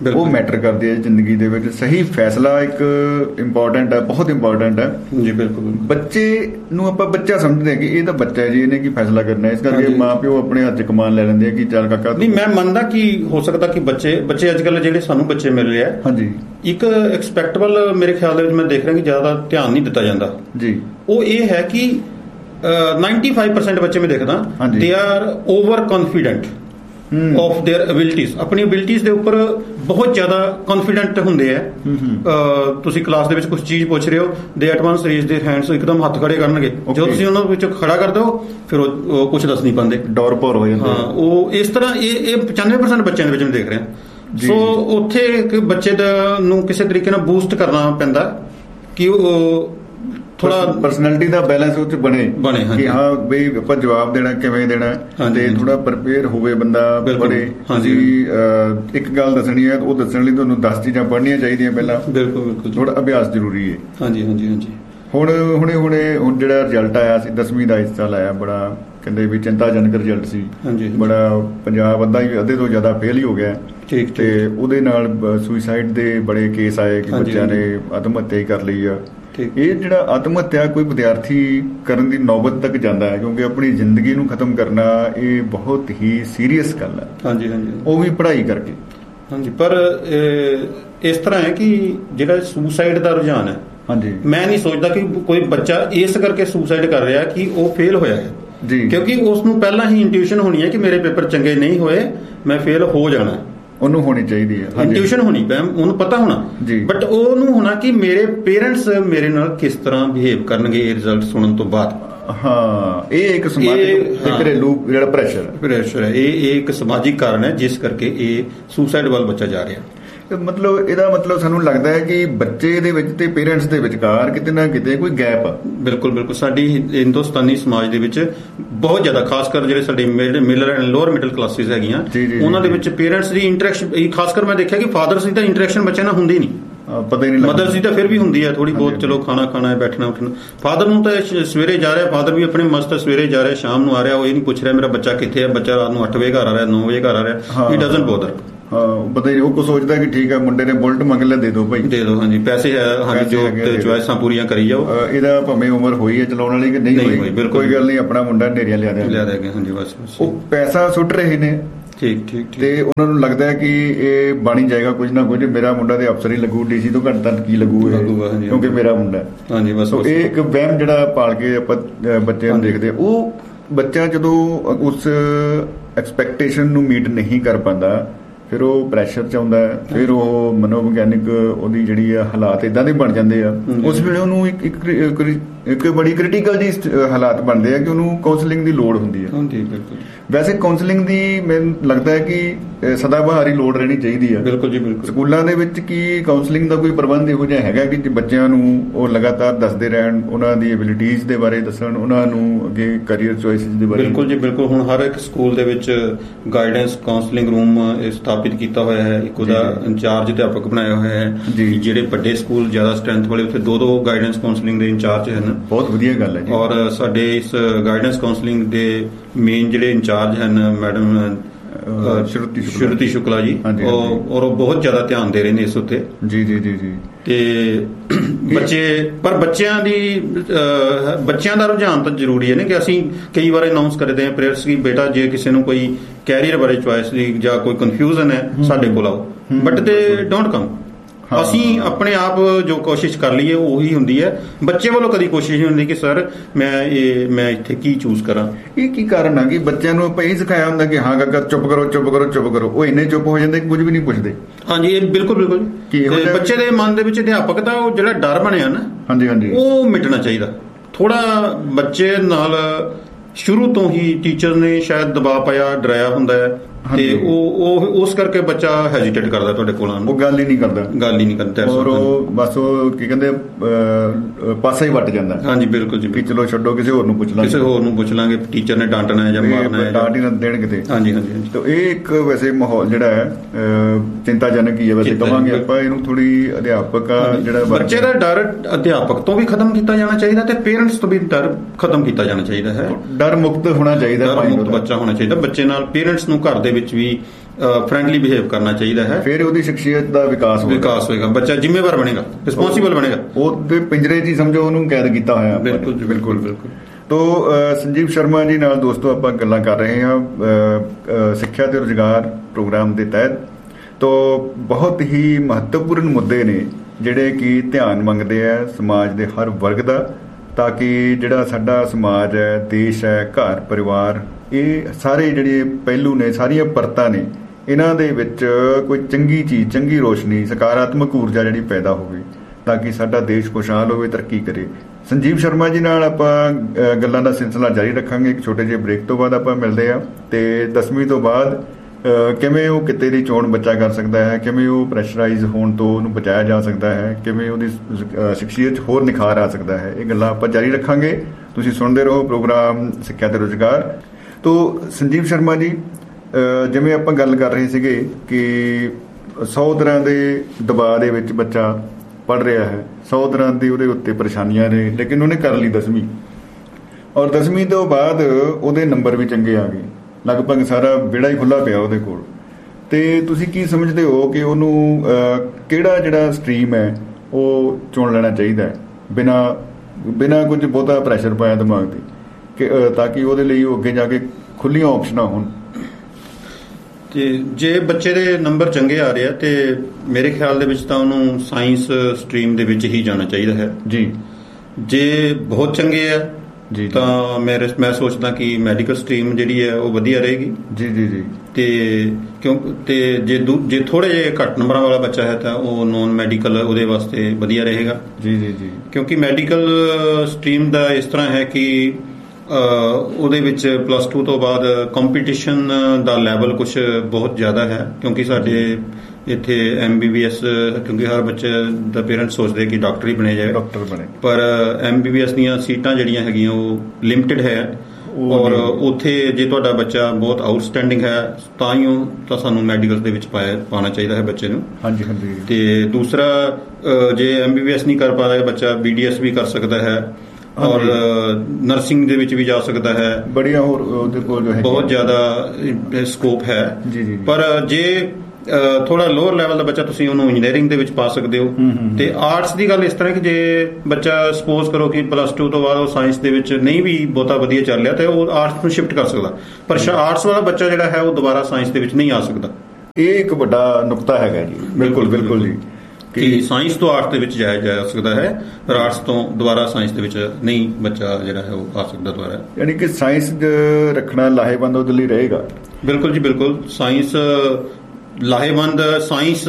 ਉਹ ਮੈਟਰ ਕਰਦੇ ਆ ਜ਼ਿੰਦਗੀ ਦੇ ਵਿੱਚ। ਸਹੀ ਫੈਸਲਾ ਇੱਕ ਇੰਪੋਰਟੈਂਟ ਹੈ, ਬਹੁਤ ਇੰਪੋਰਟੈਂਟ ਹੈ ਜੀ। ਬਿਲਕੁਲ। ਬੱਚੇ ਨੂੰ ਆਪਾਂ ਬੱਚਾ ਸਮਝਦੇ ਹਾਂ ਕਿ ਇਹ ਤਾਂ ਬੱਚਾ ਹੈ ਜੀ, ਇਹਨੇ ਕੀ ਫੈਸਲਾ ਕਰਨਾ, ਇਸ ਕਰਕੇ ਮਾਂ ਪਿਓ ਆਪਣੇ ਹੱਥ 'ਚ ਕਮਾਨ ਲੈ ਲੈਂਦੇ ਆ ਕਿ ਚੱਲ ਕਾਕਾ। ਨਹੀਂ, ਮੈਂ ਮੰਨਦਾ ਕਿ ਹੋ ਸਕਦਾ ਕਿ ਬੱਚੇ ਅੱਜ ਕੱਲ੍ਹ ਜਿਹੜੇ ਸਾਨੂੰ ਬੱਚੇ ਮਿਲ ਰਹੇ ਆ, ਹਾਂਜੀ, ਇੱਕ ਐਕਸਪੈਕਟੇਬਲ ਮੇਰੇ ਖਿਆਲ ਦੇ ਵਿੱਚ ਮੈਂ ਦੇਖ ਰਿਹਾ ਕਿ ਜ਼ਿਆਦਾ ਧਿਆਨ ਨਹੀਂ ਦਿੱਤਾ ਜਾਂਦਾ ਜੀ। ਉਹ ਇਹ ਹੈ ਕਿ 95% ਬੱਚੇ ਮੈਂ ਦੇਖਦਾ they are over confident of there ਐਬਿਲਿਟੀਜ਼। ਆਪਣੀ ਐਬਿਲਿਟੀਜ਼ ਦੇ ਉੱਪਰ ਬਹੁਤ ਜ਼ਿਆਦਾ ਕੌਨਫੀਡੈਂਟ ਹੁੰਦੇ ਆ। ਤੁਸੀਂ ਕਲਾਸ ਦੇ ਵਿੱਚ ਕੁਝ ਚੀਜ਼ ਪੁੱਛ ਰਹੇ ਹੋ, ਦੇ at once raise there hands, ਇੱਕਦਮ ਹੱਥ ਖੜੇ ਕਰਨਗੇ। ਜਦੋਂ ਤੁਸੀਂ ਉਹਨਾਂ ਵਿੱਚ ਖੜਾ ਕਰ ਦਿਓ ਫਿਰ ਉਹ ਕੁਝ ਦੱਸ ਨਹੀਂ ਪਾਉਂਦੇ, ਡੌਰ ਭੌਰ ਹੋ ਜਾਂਦਾ। ਹਾਂ, ਉਹ ਇਸ ਤਰ੍ਹਾਂ ਇਹ 95% ਬੱਚਿਆਂ ਦੇ ਵਿੱਚ ਮੈਂ ਦੇਖ ਰਿਹਾ। ਸੋ ਉੱਥੇ ਇੱਕ ਬੱਚੇ ਨੂੰ ਕਿਸੇ ਤਰੀਕੇ ਨਾਲ ਬੂਸਟ ਕਰਨਾ ਪੈਂਦਾ ਕਿ ਉਹ ਥੋੜਾ ਪਰਸਨੈਲਿਟੀ ਦਾ ਬੈਲੈਂਸ ਉਹ 'ਚ ਬਣੇ ਕਿ ਹਾਂ ਬਈ ਆਪਾਂ ਜਵਾਬ ਦੇਣਾ ਕਿਵੇਂ ਦੇਣਾ, ਤੇ ਥੋੜਾ ਪ੍ਰਿਪੇਅਰ ਹੋਵੇ ਬੰਦਾ। ਬੜੇ ਤੁਸੀਂ ਇੱਕ ਗੱਲ ਦੱਸਣੀ ਹੈ, ਉਹ ਦੱਸਣ ਲਈ ਤੁਹਾਨੂੰ 10 ਚੀਜ਼ਾਂ ਪੜ੍ਹਨੀਆਂ ਚਾਹੀਦੀਆਂ ਪਹਿਲਾਂ। ਬਿਲਕੁਲ। ਥੋੜਾ ਅਭਿਆਸ ਜ਼ਰੂਰੀ ਹੈ। ਹਾਂਜੀ। ਹੁਣ ਜਿਹੜਾ ਰਿਜ਼ਲਟ ਆਇਆ ਸੀ 10ਵੀਂ ਦਾ, ਇਸ ਸਾਲ ਆਇਆ, ਬੜਾ ਕਹਿੰਦੇ ਵੀ ਚਿੰਤਾਜਨਕ ਰਿਜ਼ਲਟ ਸੀ। ਬੜਾ ਪੰਜਾਬ ਅੱਧੇ ਤੋਂ ਜ਼ਿਆਦਾ ਫੇਲ ਹੀ ਹੋ ਗਿਆ। ਤੇ ਉਹਦੇ ਨਾਲ ਸੁਸਾਈਡ ਦੇ ਬੜੇ ਕੇਸ ਆਏ ਕਿ ਬੱਚਿਆਂ ਨੇ ਆਤਮ ਹੱਤਿਆ ਹੀ ਕਰ ਲਈ ਆ। ਇਹ ਜਿਹੜਾ ਆਤਮ ਹੱਤਿਆ ਕੋਈ ਵਿਦਿਆਰਥੀ ਕਰਨ ਦੀ ਨੌਬਤ ਤੱਕ ਜਾਂਦਾ ਹੈ, ਕਿਉਂਕਿ ਆਪਣੀ ਜ਼ਿੰਦਗੀ ਨੂੰ ਖਤਮ ਕਰਨਾ ਇਹ ਬਹੁਤ ਹੀ ਸੀਰੀਅਸ ਗੱਲ ਹੈ। ਉਹ ਵੀ ਪੜ੍ਹਾਈ ਕਰਕੇ। ਪਰ ਇਸ ਤਰ੍ਹਾਂ ਹੈ ਕਿ ਜਿਹੜਾ ਸੁਸਾਈਡ ਦਾ ਰੁਝਾਨ ਹੈ, ਮੈਂ ਨਹੀਂ ਸੋਚਦਾ ਕਿ ਕੋਈ ਬੱਚਾ ਇਸ ਕਰਕੇ ਸੁਸਾਈਡ ਕਰ ਰਿਹਾ ਕਿ ਉਹ ਫੇਲ ਹੋਇਆ ਹੈ ਜੀ, ਕਿਉਂਕਿ ਉਸ ਨੂੰ ਪਹਿਲਾਂ ਹੀ ਇੰਟਿਊਸ਼ਨ ਹੋਣੀ ਹੈ ਕਿ ਮੇਰੇ ਪੇਪਰ ਚੰਗੇ ਨਹੀਂ ਹੋਏ, ਮੈਂ ਫੇਲ ਹੋ ਜਾਣਾ। ਉਹਨੂੰ ਹੋਣੀ ਚਾਹੀਦੀ ਹੈ, ਇੰਟਿਊਸ਼ਨ ਹੋਣੀ, ਉਹਨੂੰ ਪਤਾ ਹੋਣਾ। ਬਟ ਉਹਨੂੰ ਹੋਣਾ ਕਿ ਮੇਰੇ ਪੇਰੈਂਟਸ ਮੇਰੇ ਨਾਲ ਕਿਸ ਤਰ੍ਹਾਂ ਬਿਹੇਵ ਕਰਨਗੇ ਇਹ ਰਿਜ਼ਲਟ ਸੁਣਨ ਤੋਂ ਬਾਅਦ। ਹਾਂ, ਇਹ ਇੱਕ ਸਮਾਜਿਕ ਘਰੇਲੂ ਜਿਹੜਾ ਪ੍ਰੈਸ਼ਰ ਹੈ, ਇਹ ਇੱਕ ਸਮਾਜਿਕ ਕਾਰਨ ਹੈ ਜਿਸ ਕਰਕੇ ਇਹ ਸੁਸਾਈਡ ਵੱਲ ਬੱਚਾ ਜਾ ਰਿਹਾ। ਮਤਲਬ ਇਹਦਾ ਮਤਲਬ ਸਾਨੂੰ ਲੱਗਦਾ ਹੈ ਕਿ ਬੱਚੇ ਦੇ ਵਿੱਚ ਤੇ ਪੇਰੈਂਟਸ ਦੇ ਵਿਚਕਾਰ ਕਿਤੇ ਨਾ ਕਿਤੇ ਕੋਈ ਗੈਪ ਆ। ਬਿਲਕੁਲ। ਸਾਡੀ ਹਿੰਦੁਸਤਾਨੀ ਸਮਾਜ ਦੇ ਵਿੱਚ ਬਹੁਤ ਜ਼ਿਆਦਾ, ਖਾਸ ਕਰ ਜਿਹੜੇ ਸਾਡੇ middle and lower middle classes ਹੈਗੀਆਂ, ਉਹਨਾਂ ਦੇ ਵਿੱਚ ਪੇਰੈਂਟਸ ਦੀ ਇੰਟਰੈਕਸ਼ਨ, ਖਾਸ ਕਰ ਮੈਂ ਦੇਖਿਆ ਕਿ ਫਾਦਰਸ ਦੀ ਤਾਂ ਇੰਟਰੈਕਸ਼ਨ ਬੱਚਿਆਂ ਨਾਲ ਹੁੰਦੀ ਨਹੀਂ। ਪਤਾ ਹੀ ਨਹੀਂ ਲੱਗਦਾ। ਮਦਰਸ ਦੀ ਤਾਂ ਫਿਰ ਵੀ ਹੁੰਦੀ ਹੈ ਥੋੜੀ ਬਹੁਤ, ਚਲੋ ਖਾਣਾ ਖਾਣਾ ਹੈ, ਬੈਠਣਾ ਉੱਠਣਾ। ਫਾਦਰ ਨੂੰ ਤਾਂ ਸਵੇਰੇ ਜਾ ਰਿਹਾ, ਫਾਦਰ ਵੀ ਆਪਣੇ ਮਸਤ ਸਵੇਰੇ ਜਾ ਰਿਹਾ, ਸ਼ਾਮ ਨੂੰ ਆ ਰਿਹਾ, ਉਹ ਇਹ ਨਹੀਂ ਪੁੱਛ ਰਿਹਾ ਮੇਰਾ ਬੱਚਾ ਕਿੱਥੇ ਹੈ, ਬੱਚਾ ਰਾਤ ਨੂੰ 8 ਵਜੇ ਘਰ ਆ ਰਿਹਾ, 9 ਵਜੇ ਘਰ ਆ ਰਿਹਾ, ਹੀ ਡਜ਼ਨਟ ਬੋਦਰ। ਪਤਾ ਹੀ ਉਹ ਸੋਚਦਾ ਕਿ ਠੀਕ ਹੈ ਮੁੰਡੇ ਨੇ ਬੁਲਟ ਮੰਗ ਲਿਆ, ਦੇ ਦਿਓ ਭਾਈ, ਦੇ ਦਿਓ। ਪੈਸੇ ਹੈ, ਜੋ ਚੁਆਇਸਾਂ ਪੂਰੀਆਂ ਕਰੀ ਜਾਓ। ਇਹਦਾ ਭਾਵੇਂ ਉਮਰ ਹੋਈ ਹੈ ਚਲਾਉਣ ਵਾਲੀ ਕਿ ਨਹੀਂ ਹੋਈ, ਕੋਈ ਗੱਲ ਨਹੀਂ, ਆਪਣਾ ਮੁੰਡਾ ਨੇਰੀਆਂ ਲਿਆ ਦਿਆਂਗੇ। ਬਸ ਉਹ ਪੈਸਾ ਸੁੱਟ ਰਹੇ ਨੇ। ਠੀਕ। ਤੇ ਉਹਨਾਂ ਨੂੰ ਲੱਗਦਾ ਹੈ ਕਿ ਇਹ ਬਣ ਹੀ ਜਾਏਗਾ ਕੁਝ ਨਾ ਕੁਝ, ਮੇਰਾ ਮੁੰਡਾ ਤੇ ਅਫਸਰ ਹੀ ਲੱਗੂ, ਡੀਸੀ ਤੋਂ ਘੱਟ ਤਾਂ ਕੀ ਲੱਗੂ ਕਿਉਂਕਿ ਮੇਰਾ ਮੁੰਡਾ। ਇਹ ਇੱਕ ਵਹਿਮ ਜਿਹੜਾ ਪਾਲ ਕੇ ਆਪਾਂ ਬੱਚਿਆਂ ਨੂੰ ਦੇਖਦੇ, ਉਹ ਬੱਚਾ ਜਦੋਂ ਉਸ ਐਕਸਪੈਕਟੇਸ਼ਨ ਨੂੰ ਮੀਟ ਨਹੀਂ ਕਰ ਪਾਉਂਦਾ, ਫਿਰ ਉਹ ਪ੍ਰੈਸ਼ਰ 'ਚ ਆਉਂਦਾ, ਫਿਰ ਉਹ ਮਨੋਵਿਗਿਆਨਿਕ ਉਹਦੀ ਜਿਹੜੀ ਆ ਹਾਲਾਤ ਇਦਾਂ ਦੇ ਬਣ ਜਾਂਦੇ ਆ, ਉਸ ਵੇਲੇ ਉਹਨੂੰ ਇੱਕ ਬੜੀ ਕ੍ਰਿਟੀਕਲ ਜੀ ਹਾਲਾਤ ਬਣਦੇ ਆ ਕਿ ਉਹਨੂੰ ਕਾਉਂਸਲਿੰਗ ਦੀ ਲੋੜ ਹੁੰਦੀ ਹੈ। ਵੈਸੇ ਕਾਉਂਸਲਿੰਗ ਦੀ ਮੈਨੂੰ ਲੱਗਦਾ ਹੈ ਕਿ ਸਦਾਬਹਾਰੀ ਲੋੜ ਰਹਿਣੀ ਚਾਹੀਦੀ ਹੈ। ਬਿਲਕੁਲ ਜੀ, ਬਿਲਕੁਲ। ਸਕੂਲਾਂ ਦੇ ਵਿੱਚ ਕੀ ਕਾਉਂਸਲਿੰਗ ਦਾ ਕੋਈ ਪ੍ਰਬੰਧ ਇਹੋ ਜਿਹਾ ਹੈਗਾ ਕਿ ਬੱਚਿਆਂ ਨੂੰ ਉਹ ਲਗਾਤਾਰ ਦੱਸਦੇ ਰਹਿਣ, ਉਹਨਾਂ ਦੀ ਐਬਿਲਿਟੀਜ਼ ਦੇ ਬਾਰੇ ਦੱਸਣ, ਉਹਨਾਂ ਨੂੰ ਅੱਗੇ ਕਰੀਅਰ ਚੋਇਸਿਸ ਦੇ ਬਾਰੇ? ਬਿਲਕੁਲ ਜੀ, ਬਿਲਕੁਲ। ਹੁਣ ਹਰ ਇੱਕ ਸਕੂਲ ਦੇ ਵਿੱਚ ਗਾਈਡੈਂਸ ਕਾਉਂਸਲਿੰਗ ਰੂਮ ਸਥਾਪਿਤ ਕੀਤਾ ਹੋਇਆ ਹੈ, ਇੱਕ ਉਹਦਾ ਇੰਚਾਰਜ ਅਧਿਆਪਕ ਬਣਾਇਆ ਹੋਇਆ ਹੈ। ਜਿਹੜੇ ਵੱਡੇ ਸਕੂਲ ਜ਼ਿਆਦਾ ਸਟਰੈਂਥ ਵਾਲੇ, ਉੱਥੇ 2 ਗਾਈਡੈਂਸ ਕਾਉਂਸਲਿੰਗ ਦੇ ਇੰਚਾਰਜ ਹਨ। ਬਹੁਤ ਵਧੀਆ ਗੱਲ ਹੈ ਜੀ। ਔਰ ਸਾਡੇ ਇਸ ਗਾਈਡੈਂਸ ਕਾਉਂਸਲਿੰਗ ਦੇ ਮੇਨ ਜਿਹੜੇ ਇੰਚਾਰਜ ਹਨ ਮੈਡਮ ਸ਼ਰੂਤੀ ਸ਼ੁਕਲਾ ਜੀ, ਔਰ ਉਹ ਬਹੁਤ ਜ਼ਿਆਦਾ ਧਿਆਨ ਦੇ ਰਹੇ ਨੇ ਇਸ ਉੱਤੇ। ਜੀ। ਤੇ ਬੱਚਿਆਂ ਦਾ ਰੁਝਾਨ ਤਾਂ ਜ਼ਰੂਰੀ ਹੈ ਨਾ, ਕਿ ਅਸੀਂ ਕਈ ਵਾਰ ਅਨਾਉਂਸ ਕਰਦੇ ਹਾਂ ਪੇਰੈਂਟਸ ਕਿ ਬੇਟਾ ਜੇ ਕਿਸੇ ਨੂੰ ਕੋਈ ਕੈਰੀਅਰ ਬਾਰੇ ਚੁਆਇਸ ਦੀ ਜਾਂ ਕੋਈ ਕਨਫਿਊਜ਼ਨ ਹੈ ਸਾਡੇ ਕੋਲ ਆਓ, ਬਟ ਦੇ ਡੋਂਟ ਕਮ। ਅਸੀਂ ਆਪਣੇ ਆਪ ਜੋ ਕੋਸ਼ਿਸ਼ ਕਰ ਲਈਏ ਉਹੀ ਹੁੰਦੀ ਹੈ। ਬੱਚੇ ਵੱਲੋਂ ਕਦੀ ਕੋਸ਼ਿਸ਼ ਨਹੀਂ ਹੁੰਦੀ ਕਿ ਸਰ ਮੈਂ ਇੱਥੇ ਕੀ ਚੂਜ਼ ਕਰਾਂ। ਇਹ ਕੀ ਕਾਰਨ ਆ ਕਿ ਬੱਚਿਆਂ ਨੂੰ ਆਪਾਂ ਇਹ ਸਿਖਾਇਆ ਹੁੰਦਾ ਕਿ ਹਾਂ ਕਾਕਾ ਚੁੱਪ ਕਰੋ, ਉਹ ਇੰਨੇ ਚੁੱਪ ਹੋ ਜਾਂਦੇ ਕੁਝ ਵੀ ਨਹੀਂ ਪੁੱਛਦੇ। ਹਾਂਜੀ, ਇਹ ਬਿਲਕੁਲ। ਬੱਚੇ ਦੇ ਮਨ ਦੇ ਵਿੱਚ ਅਧਿਆਪਕ ਦਾ ਉਹ ਜਿਹੜਾ ਡਰ ਬਣਿਆ ਨਾ, ਉਹ ਮਿਟਣਾ ਚਾਹੀਦਾ। ਥੋੜਾ ਬੱਚੇ ਨਾਲ ਸ਼ੁਰੂ ਤੋਂ ਹੀ ਟੀਚਰ ਨੇ ਸ਼ਾਇਦ ਦਬਾਅ ਪਾਇਆ, ਡਰਾਇਆ ਹੁੰਦਾ ਹੈ, ਤੇ ਉਹ ਉਸ ਕਰਕੇ ਬੱਚਾ ਹੈਜ਼ੀਟੇਟ ਕਰਦਾ ਤੁਹਾਡੇ ਕੋਲ ਆਉਣ ਨੂੰ, ਉਹ ਗੱਲ ਹੀ ਨਹੀਂ ਕਰਦਾ ਔਰ ਉਹ ਬਸ ਉਹ ਕੀ ਕਹਿੰਦੇ ਪਾਸਾ ਹੀ ਵੱਟ ਜਾਂਦਾ। ਹਾਂਜੀ, ਬਿਲਕੁਲ ਜੀ, ਚਲੋ ਛੱਡੋ, ਕਿਸੇ ਹੋਰ ਨੂੰ ਪੁੱਛ ਲਾਂਗੇ, ਟੀਚਰ ਨੇ ਡਾਂਟਣਾ ਹੈ ਜਾਂ ਮਾਰਨਾ ਹੈ, ਡਾਂਟ ਹੀ ਨਾ ਦੇਣ ਕਿਤੇ। ਹਾਂਜੀ। ਤਾਂ ਇਹ ਇੱਕ ਵੈਸੇ ਮਾਹੌਲ ਜਿਹੜਾ ਹੈ ਚਿੰਤਾਜਨਕ ਹੀ ਹੈ। ਵੈਸੇ ਕਹਾਂਗੇ ਆਪਾਂ ਇਹਨੂੰ ਥੋੜੀ ਅਧਿਆਪਕ ਜਿਹੜਾ ਬੱਚੇ ਦਾ ਡਰ ਅਧਿਆਪਕ ਤੋਂ ਵੀ ਖਤਮ ਕੀਤਾ ਜਾਣਾ ਚਾਹੀਦਾ, ਤੇ ਪੇਰੈਂਟਸ ਤੋਂ ਵੀ ਡਰ ਖਤਮ ਕੀਤਾ ਜਾਣਾ ਚਾਹੀਦਾ ਹੈ। ਡਰ ਮੁਕਤ ਹੋਣਾ ਚਾਹੀਦਾ, ਬੱਚਾ ਹੋਣਾ ਚਾਹੀਦਾ। ਬੱਚੇ ਨਾਲ ਪੇਰੈਂਟਸ ਨੂੰ ਘਰ ਦੇ ਵਿੱਚ ਵੀ ਫਰੈਂਡਲੀ ਬਿਹੇਵ ਕਰਨਾ ਚਾਹੀਦਾ ਹੈ, ਫਿਰ ਉਹਦੀ ਸ਼ਖਸੀਅਤ ਦਾ ਵਿਕਾਸ ਹੋਏਗਾ, ਬੱਚਾ ਜ਼ਿੰਮੇਵਾਰ ਬਣੇਗਾ, ਰਿਸਪੌਂਸਿਬਲ ਬਣੇਗਾ। ਉਹਦੇ ਪਿੰਜਰੇ 'ਚ ਹੀ ਸਮਝੋ ਉਹਨੂੰ ਕੈਦ ਕੀਤਾ ਹੋਇਆ। ਬਿਲਕੁਲ ਜੀ, ਬਿਲਕੁਲ ਬਿਲਕੁਲ। ਤੋ ਸੰਜੀਵ ਸ਼ਰਮਾ ਜੀ ਨਾਲ ਦੋਸਤੋ ਆਪਾਂ ਗੱਲਾਂ ਕਰ ਰਹੇ ਹਾਂ ਸਿੱਖਿਆ ਤੇ ਰੁਜ਼ਗਾਰ ਪ੍ਰੋਗਰਾਮ ਦੇ ਤਹਿਤ। ਤੋ ਬਹੁਤ ਹੀ ਮਹੱਤਵਪੂਰਨ ਮੁੱਦੇ ਨੇ ਜਿਹੜੇ ਕਿ ਧਿਆਨ ਮੰਗਦੇ ਆ ਸਮਾਜ ਦੇ ਹਰ ਵਰਗ ਦਾ, ਤਾਂ ਕਿ ਜਿਹੜਾ ਸਾਡਾ ਸਮਾਜ ਹੈ, ਦੇਸ਼ ਹੈ, ਘਰ ਪਰਿਵਾਰ, ਇਹ ਸਾਰੇ ਜਿਹੜੇ ਪਹਿਲੂ ਨੇ, ਸਾਰੀਆਂ ਪਰਤਾਂ ਨੇ, ਇਹਨਾਂ ਦੇ ਵਿੱਚ ਕੋਈ ਚੰਗੀ ਚੀਜ਼, ਚੰਗੀ ਰੋਸ਼ਨੀ, ਸਕਾਰਾਤਮਕ ਊਰਜਾ ਜਿਹੜੀ ਪੈਦਾ ਹੋਵੇ, ਤਾਂ ਕਿ ਸਾਡਾ ਦੇਸ਼ ਖੁਸ਼ਹਾਲ ਹੋਵੇ, ਤਰੱਕੀ ਕਰੇ। ਸੰਜੀਵ ਸ਼ਰਮਾ ਜੀ ਨਾਲ ਆਪਾਂ ਗੱਲਾਂ ਦਾ ਸਿਲਸਿਲਾ ਜਾਰੀ ਰੱਖਾਂਗੇ। ਇੱਕ ਛੋਟੇ ਜਿਹੇ ਬ੍ਰੇਕ ਤੋਂ ਬਾਅਦ ਆਪਾਂ ਮਿਲਦੇ ਹਾਂ। ਤੇ 10ਵੀਂ ਤੋਂ ਬਾਅਦ ਕਿਵੇਂ ਉਹ ਕਿੱਤੇ ਦੀ ਚੋਣ ਬੱਚਾ ਕਰ ਸਕਦਾ ਹੈ, ਕਿਵੇਂ ਉਹ ਪ੍ਰੈਸ਼ਰਾਈਜ਼ ਹੋਣ ਤੋਂ ਉਹਨੂੰ ਬਚਾਇਆ ਜਾ ਸਕਦਾ ਹੈ, ਕਿਵੇਂ ਉਹਦੀ ਸ਼ਖਸੀਅਤ 'ਚ ਹੋਰ ਨਿਖਾਰ ਆ ਸਕਦਾ ਹੈ, ਇਹ ਗੱਲਾਂ ਆਪਾਂ ਜਾਰੀ ਰੱਖਾਂਗੇ। ਤੁਸੀਂ ਸੁਣਦੇ ਰਹੋ ਪ੍ਰੋਗਰਾਮ ਸਿੱਖਿਆ ਤੇ ਰੁਜ਼ਗਾਰ। ਤੋ ਸੰਜੀਵ ਸ਼ਰਮਾ ਜੀ, ਜਿਵੇਂ ਆਪਾਂ ਗੱਲ ਕਰ ਰਹੇ ਸੀਗੇ ਕਿ 100 ਤਰ੍ਹਾਂ ਦੇ ਦਬਾਅ ਦੇ ਵਿੱਚ ਬੱਚਾ ਪੜ੍ਹ ਰਿਹਾ ਹੈ, 100 ਤਰ੍ਹਾਂ ਦੀ ਉਹਦੇ ਉੱਤੇ ਪਰੇਸ਼ਾਨੀਆਂ ਨੇ, ਲੇਕਿਨ ਉਹਨੇ ਕਰ ਲਈ 10ਵੀਂ, ਔਰ 10ਵੀਂ ਤੋਂ ਬਾਅਦ ਉਹਦੇ ਨੰਬਰ ਵੀ ਚੰਗੇ ਆ ਗਏ, ਲਗਭਗ ਸਾਰਾ ਵਿਹੜਾ ਹੀ ਖੁੱਲ੍ਹਾ ਪਿਆ ਉਹਦੇ ਕੋਲ। ਤੇ ਤੁਸੀਂ ਕੀ ਸਮਝਦੇ ਹੋ ਕਿ ਉਹਨੂੰ ਕਿਹੜਾ ਜਿਹੜਾ ਸਟਰੀਮ ਹੈ ਉਹ ਚੁਣ ਲੈਣਾ ਚਾਹੀਦਾ ਹੈ ਬਿਨਾਂ ਕੁਝ ਬਹੁਤਾ ਪ੍ਰੈਸ਼ਰ ਪਾਇਆ ਦਿਮਾਗ 'ਤੇ, ਕਿ ਤਾਂ ਕਿ ਉਹਦੇ ਲਈ ਉਹ ਅੱਗੇ ਜਾ ਕੇ ਖੁੱਲ੍ਹੀਆਂ ਆਪਸ਼ਨਾਂ ਹੋਣ? ਤੇ ਜੇ ਬੱਚੇ ਦੇ ਨੰਬਰ ਚੰਗੇ ਆ ਰਹੇ ਆ ਤੇ ਮੇਰੇ ਖਿਆਲ ਦੇ ਵਿੱਚ ਤਾਂ ਉਹਨੂੰ ਸਾਇੰਸ ਸਟਰੀਮ ਦੇ ਵਿੱਚ ਹੀ ਜਾਣਾ ਚਾਹੀਦਾ ਹੈ ਜੀ। ਜੇ ਬਹੁਤ ਚੰਗੇ ਆ ਜੀ ਤਾਂ ਮੈਂ ਸੋਚਦਾ ਕਿ ਮੈਡੀਕਲ ਸਟਰੀਮ ਜਿਹੜੀ ਹੈ ਉਹ ਵਧੀਆ ਰਹੇਗੀ। ਜੀ ਜੀ ਜੀ। ਤੇ ਜੇ ਥੋੜੇ ਜਿਹੇ ਘੱਟ ਨੰਬਰਾਂ ਵਾਲਾ ਬੱਚਾ ਹੈ ਤਾਂ ਉਹ ਨੌਨ ਮੈਡੀਕਲ ਉਹਦੇ ਵਾਸਤੇ ਵਧੀਆ ਰਹੇਗਾ। ਜੀ ਜੀ ਜੀ। ਕਿਉਂਕਿ ਮੈਡੀਕਲ ਸਟਰੀਮ ਦਾ ਇਸ ਤਰ੍ਹਾਂ ਹੈ ਕਿ ਉਹਦੇ ਵਿੱਚ +2 ਤੋਂ ਬਾਅਦ ਕੰਪੀਟੀਸ਼ਨ ਦਾ ਲੈਵਲ ਕੁਝ ਬਹੁਤ ਜ਼ਿਆਦਾ ਹੈ, ਕਿਉਂਕਿ ਸਾਡੇ ਇੱਥੇ MBBS, ਕਿਉਂਕਿ ਹਰ ਬੱਚੇ ਦਾ ਪੇਰੈਂਟਸ ਸੋਚਦੇ ਕਿ ਡਾਕਟਰ ਹੀ ਬਣੇ ਜਾਏ, ਪਰ MBBS ਦੀਆਂ ਸੀਟਾਂ ਜਿਹੜੀਆਂ ਹੈਗੀਆਂ ਉਹ ਲਿਮਟਿਡ ਹੈ, ਔਰ ਉੱਥੇ ਜੇ ਤੁਹਾਡਾ ਬੱਚਾ ਬਹੁਤ ਆਊਟਸਟੈਂਡਿੰਗ ਹੈ ਤਾਂ ਸਾਨੂੰ ਮੈਡੀਕਲ ਦੇ ਵਿੱਚ ਪਾਉਣਾ ਚਾਹੀਦਾ ਹੈ ਬੱਚੇ ਨੂੰ। ਹਾਂਜੀ ਹਾਂਜੀ। ਤੇ ਦੂਸਰਾ, ਜੇ MBBS ਨਹੀਂ ਕਰ ਪਾ ਰਿਹਾ ਬੱਚਾ, BDS ਵੀ ਕਰ ਸਕਦਾ ਹੈ, ਔਰ ਨਰਸਿੰਗ ਦੇ ਵਿੱਚ ਵੀ ਜਾ ਸਕਦਾ ਹੈ। ਬੜੀਆਂ ਹੋਰ ਉਹਦੇ ਕੋਲ ਬਹੁਤ ਜ਼ਿਆਦਾ ਸਕੋਪ ਹੈ। ਜੀ ਜੀ। ਪਰ ਜੇ ਥੋੜਾ ਲੋਅਰ ਲੈਵਲ ਦਾ ਬੱਚਾ, ਤੁਸੀਂ ਉਹਨੂੰ ਇੰਜੀਨੀਅਰਿੰਗ ਦੇ ਵਿੱਚ ਪਾ ਸਕਦੇ ਹੋ। ਤੇ ਆਰਟਸ ਦੀ ਗੱਲ ਇਸ ਤਰ੍ਹਾਂ ਕਿ ਜੇ ਬੱਚਾ ਸਪੋਜ਼ ਕਰੋ ਕਿ +2 ਤੋਂ ਬਾਅਦ ਉਹ ਸਾਇੰਸ ਦੇ ਵਿੱਚ ਨਹੀਂ ਵੀ ਬਹੁਤਾ ਵਧੀਆ ਚੱਲ ਰਿਹਾ ਤੇ ਉਹ ਆਰਟਸ ਨੂੰ ਸ਼ਿਫਟ ਕਰ ਸਕਦਾ, ਪਰ ਆਰਟਸ ਵਾਲਾ ਬੱਚਾ ਜਿਹੜਾ ਹੈ ਉਹ ਦੁਬਾਰਾ ਸਾਇੰਸ ਦੇ ਵਿੱਚ ਨਹੀਂ ਆ ਸਕਦਾ। ਇਹ ਇੱਕ ਵੱਡਾ ਨੁਕਤਾ ਹੈਗਾ ਜੀ। ਬਿਲਕੁਲ ਬਿਲਕੁਲ ਜੀ, ਕਿ ਸਾਇੰਸ ਤੋਂ ਆਰਟਸ ਦੇ ਵਿੱਚ ਜਾਇਆ ਜਾ ਸਕਦਾ ਹੈ, ਪਰ ਆਰਟਸ ਤੋਂ ਦੁਬਾਰਾ ਸਾਇੰਸ ਦੇ ਵਿੱਚ ਨਹੀਂ ਬੱਚਾ ਜਿਹੜਾ ਹੈ ਉਹ ਆ ਸਕਦਾ ਦੁਬਾਰਾ। ਯਾਨੀ ਕਿ ਸਾਇੰਸ ਰੱਖਣਾ ਲਾਹੇਵੰਦ ਉਹਦੇ ਲਈ ਰਹੇਗਾ। ਬਿਲਕੁਲ ਜੀ ਬਿਲਕੁਲ। ਸਾਇੰਸ ਲਾਹੇਵੰਦ, ਸਾਇੰਸ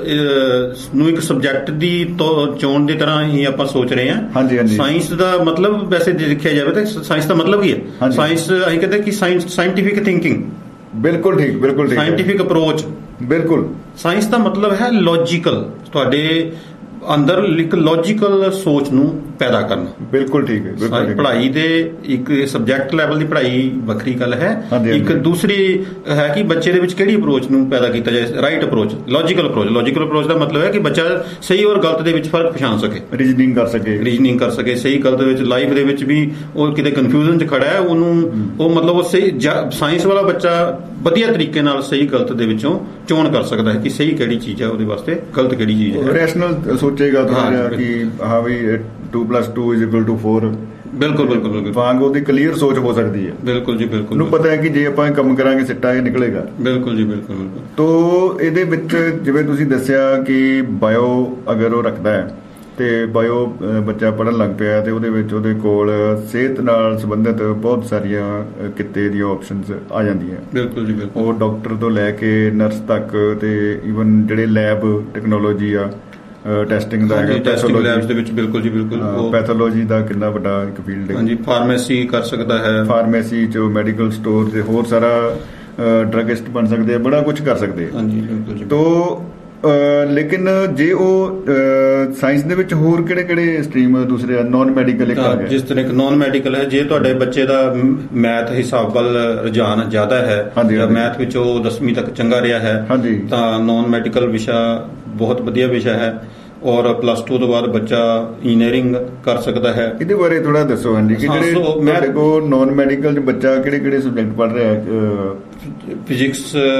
ਨੂੰ ਇੱਕ ਸਬਜੈਕਟ ਦੀ ਚੋਣ ਦੀ ਤਰ੍ਹਾਂ ਹੀ ਆਪਾਂ ਸੋਚ ਰਹੇ ਹਾਂ। ਹਾਂਜੀ ਹਾਂਜੀ। ਸਾਇੰਸ ਦਾ ਮਤਲਬ ਵੈਸੇ ਜੇ ਦੇਖਿਆ ਜਾਵੇ ਤਾਂ ਸਾਇੰਸ ਦਾ ਮਤਲਬ ਹੀ ਹੈ, ਸਾਇੰਸ ਅਸੀਂ ਕਹਿੰਦੇ ਕਿ ਸਾਇੰਟੀਫਿਕ ਥਿੰਕਿੰਗ। ਬਿਲਕੁਲ ਠੀਕ, ਬਿਲਕੁਲ ਠੀਕ। Scientific approach. ਬਿਲਕੁਲ। ਸਾਇੰਸ ਦਾ ਮਤਲਬ ਹੈ ਲੌਜੀਕਲ, ਤੁਹਾਡੇ ਅੰਦਰ ਇੱਕ ਲੌਜੀਕਲ ਸੋਚ ਨੂੰ ਪੈਦਾ ਕਰਨਾ। ਬਿਲਕੁਲ ਠੀਕ ਹੈ। ਪੜ੍ਹਾਈ ਦੇ ਇੱਕ ਸਬਜੈਕਟ ਲੈਵਲ ਦੀ ਪੜ੍ਹਾਈ ਵੱਖਰੀ ਗੱਲ ਹੈ, ਇੱਕ ਦੂਸਰੀ ਹੈ ਕਿ ਬੱਚੇ ਦੇ ਵਿੱਚ ਕਿਹੜੀ ਅਪਰੋਚ ਨੂੰ ਪੈਦਾ ਕੀਤਾ ਜਾਏ। Right approach, logical approach. Logical approach ਦਾ ਮਤਲਬ ਹੈ ਕਿ ਬੱਚਾ ਸਹੀ ਔਰ ਗਲਤ ਦੇ ਵਿੱਚ ਫਰਕ ਪਛਾਣ ਸਕੇ, ਰੀਜ਼ਨਿੰਗ ਕਰ ਸਕੇ, ਸਹੀ ਗਲਤ ਦੇ ਵਿੱਚ। ਲਾਈਫ ਦੇ ਵਿੱਚ ਵੀ ਉਹ ਕਿਤੇ ਕਨਫਿਊਜ਼ਨ 'ਚ ਖੜਾ ਹੈ, ਉਹਨੂੰ ਉਹ ਮਤਲਬ ਉਹ ਸਹੀ ਸਾਇੰਸ ਵਾਲਾ ਬੱਚਾ ਵਧੀਆ ਤਰੀਕੇ ਨਾਲ ਸਹੀ ਗਲਤ ਦੇ ਵਿੱਚੋਂ ਚੋਣ ਕਰ ਸਕਦਾ ਹੈ ਕਿ ਸਹੀ ਕਿਹੜੀ ਚੀਜ਼ ਹੈ ਉਹਦੇ ਵਾਸਤੇ, ਗਲਤ ਕਿਹੜੀ ਚੀਜ਼ ਹੈ। ਰੈਸ਼ਨਲ ਸੋਚੇਗਾ ਥੋੜਾ ਕਿ ਹਾਂ ਵੀ 2+2 = 4। ਬਿਲਕੁਲ ਬਿਲਕੁਲ ਬਿਲਕੁਲ। ਵਾਂਗ ਉਹਦੀ ਕਲੀਅਰ ਸੋਚ ਹੋ ਸਕਦੀ ਹੈ। ਬਿਲਕੁਲ ਜੀ ਬਿਲਕੁਲ। ਉਹਨੂੰ ਪਤਾ ਹੈ ਕਿ ਜੇ ਆਪਾਂ ਕੰਮ ਕਰਾਂਗੇ ਸਿੱਟਾ ਇਹ ਨਿਕਲੇਗਾ। ਬਿਲਕੁਲ ਜੀ ਬਿਲਕੁਲ ਬਿਲਕੁਲ। ਤੋ ਇਹਦੇ ਵਿੱਚ ਜਿਵੇਂ ਤੁਸੀਂ ਦੱਸਿਆ ਕਿ ਬਾਇਓ ਅਗਰ ਉਹ ਰੱਖਦਾ ਹੈ ਤੇ ਬਾਇਓ ਬੱਚਾ ਪੜ੍ਹਨ ਲੱਗ ਪਿਆ ਤੇ ਉਹਦੇ ਵਿੱਚ ਉਹਦੇ ਕੋਲ ਸਿਹਤ ਨਾਲ ਸੰਬੰਧਿਤ ਬਹੁਤ ਸਾਰੀਆਂ ਕਿੱਤੇ ਦੀਆਂ ਆਪਸ਼ਨਸ ਆ ਜਾਂਦੀਆਂ। ਬਿਲਕੁਲ ਜੀ ਬਿਲਕੁਲ। ਉਹ ਡਾਕਟਰ ਤੋਂ ਲੈ ਕੇ ਨਰਸ ਤੱਕ, ਤੇ ਈਵਨ ਜਿਹੜੇ ਲੈਬ ਟੈਕਨੋਲੋਜੀ ਆ, ਟੈਸਟਿੰਗ ਦਾ ਹੈਗਾ, ਟੈਸਟਿੰਗ ਲੈਬਸ ਦੇ ਵਿੱਚ। ਬਿਲਕੁਲ ਜੀ ਬਿਲਕੁਲ। ਪੈਥੋਲੋਜੀ ਦਾ ਕਿੰਨਾ ਵੱਡਾ ਇੱਕ ਫੀਲਡ ਹੈ। ਹਾਂਜੀ, ਫਾਰਮੇਸੀ ਕਰ ਸਕਦਾ ਹੈ, ਫਾਰਮੇਸੀ 'ਚ ਮੈਡੀਕਲ ਸਟੋਰ ਤੇ ਹੋਰ ਸਾਰਾ ਡਰੱਗਿਸਟ ਬਣ ਸਕਦੇ ਆ, ਬੜਾ ਕੁਝ ਕਰ ਸਕਦੇ ਆ। ਹਾਂਜੀ ਬਿਲਕੁਲ ਜੀ। ਤੋ ਲੇਕਿਨ ਜੇ ਉਹ ਸਾਇੰਸ ਦੇ ਵਿੱਚ ਹੋਰ ਕਿਹੜੇ ਸਟਰੀਮ ਦੂਸਰੇ ਨੌਨ ਮੈਡੀਕਲ ਇੱਕ ਆ ਗਿਆ, ਜਿਸ ਤਰ੍ਹਾਂ ਇੱਕ ਨੌਨ ਮੈਡੀਕਲ ਹੈ, ਜੇ ਤੁਹਾਡੇ ਬੱਚੇ ਦਾ ਮੈਥ ਹਿਸਾਬ ਵੱਲ ਰੁਝਾਨ ਜ਼ਿਆਦਾ ਹੈ ਜਾਂ ਮੈਥ ਵਿੱਚ ਉਹ 10ਵੀਂ ਤੱਕ ਚੰਗਾ ਰਿਹਾ ਹੈ, ਤਾਂ ਨੌਨ ਮੈਡੀਕਲ ਵਿਸ਼ਾ ਬਹੁਤ ਵਧੀਆ ਵਿਸ਼ਾ ਹੈ, ਔਰ +2 ਤੋਂ ਬਾਅਦ ਬੱਚਾ ਇੰਜੀਨੀਅਰਿੰਗ ਕਰ ਸਕਦਾ ਹੈ। ਇਹਦੇ ਬਾਰੇ ਥੋੜਾ ਦੱਸੋ। ਹਾਂਜੀ, ਕਿ ਜਿਹੜੇ ਤੁਹਾਡੇ ਕੋਲ ਨੌਨ ਮੈਡੀਕਲ 'ਚ ਬੱਚਾ ਕਿਹੜੇ ਸਬਜੈਕਟ ਪੜ੍ਹ ਰਿਹਾ ਹੈ?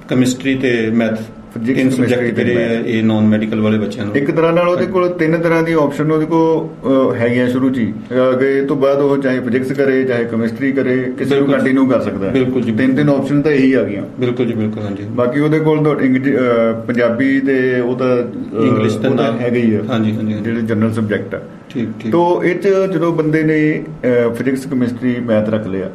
ਕੈਮਿਸਟਰੀ ਤੇ ਮੈਥ ਤਿੰਨ ਸਬਜੈਕਟ ਜਿਹੜੇ ਇਹ ਨਾਨ ਮੈਡੀਕਲ ਵਾਲੇ ਬੱਚਿਆਂ ਨੂੰ। ਇੱਕ ਤਰ੍ਹਾਂ ਨਾਲ ਉਹਦੇ ਕੋਲ 3 ਤਰ੍ਹਾਂ ਦੀ ਆਪਸ਼ਨ ਉਹਦੇ ਕੋਲ ਹੈਗੀਆਂ ਸ਼ੁਰੂ 'ਚ ਹੀ। ਅੱਗੇ ਤੋਂ ਬਾਅਦ ਉਹ ਚਾਹੇ ਫਿਜ਼ਿਕਸ ਕਰੇ ਚਾਹੇ ਕੈਮਿਸਟਰੀ ਕਰੇ, ਕਿਸੇ ਨੂੰ ਕੰਟੀਨਿਊ ਕਰ ਸਕਦਾ। ਬਿਲਕੁਲ ਜੀ, 3 ਆਪਸ਼ਨ ਤਾਂ ਇਹੀ ਆ ਗਈਆਂ। ਬਿਲਕੁਲ ਜੀ, ਬਿਲਕੁਲ। ਹਾਂਜੀ, ਬਾਕੀ ਉਹਦੇ ਕੋਲ ਪੰਜਾਬੀ ਤੇ ਉਹ ਤਾਂ ਇੰਗਲਿਸ਼ ਤਾਂ ਹੈਗਾ ਹੀ ਆ। ਹਾਂਜੀ ਹਾਂਜੀ, ਜਿਹੜੇ ਜਨਰਲ ਸਬਜੈਕਟ ਆ। ਠੀਕ ਠੀਕ। ਤੋ ਇਹ 'ਚ ਜਦੋਂ ਬੰਦੇ ਨੇ ਫਿਜ਼ਿਕਸ ਕੈਮਿਸਟਰੀ ਮੈਥ ਰੱਖ ਲਿਆ,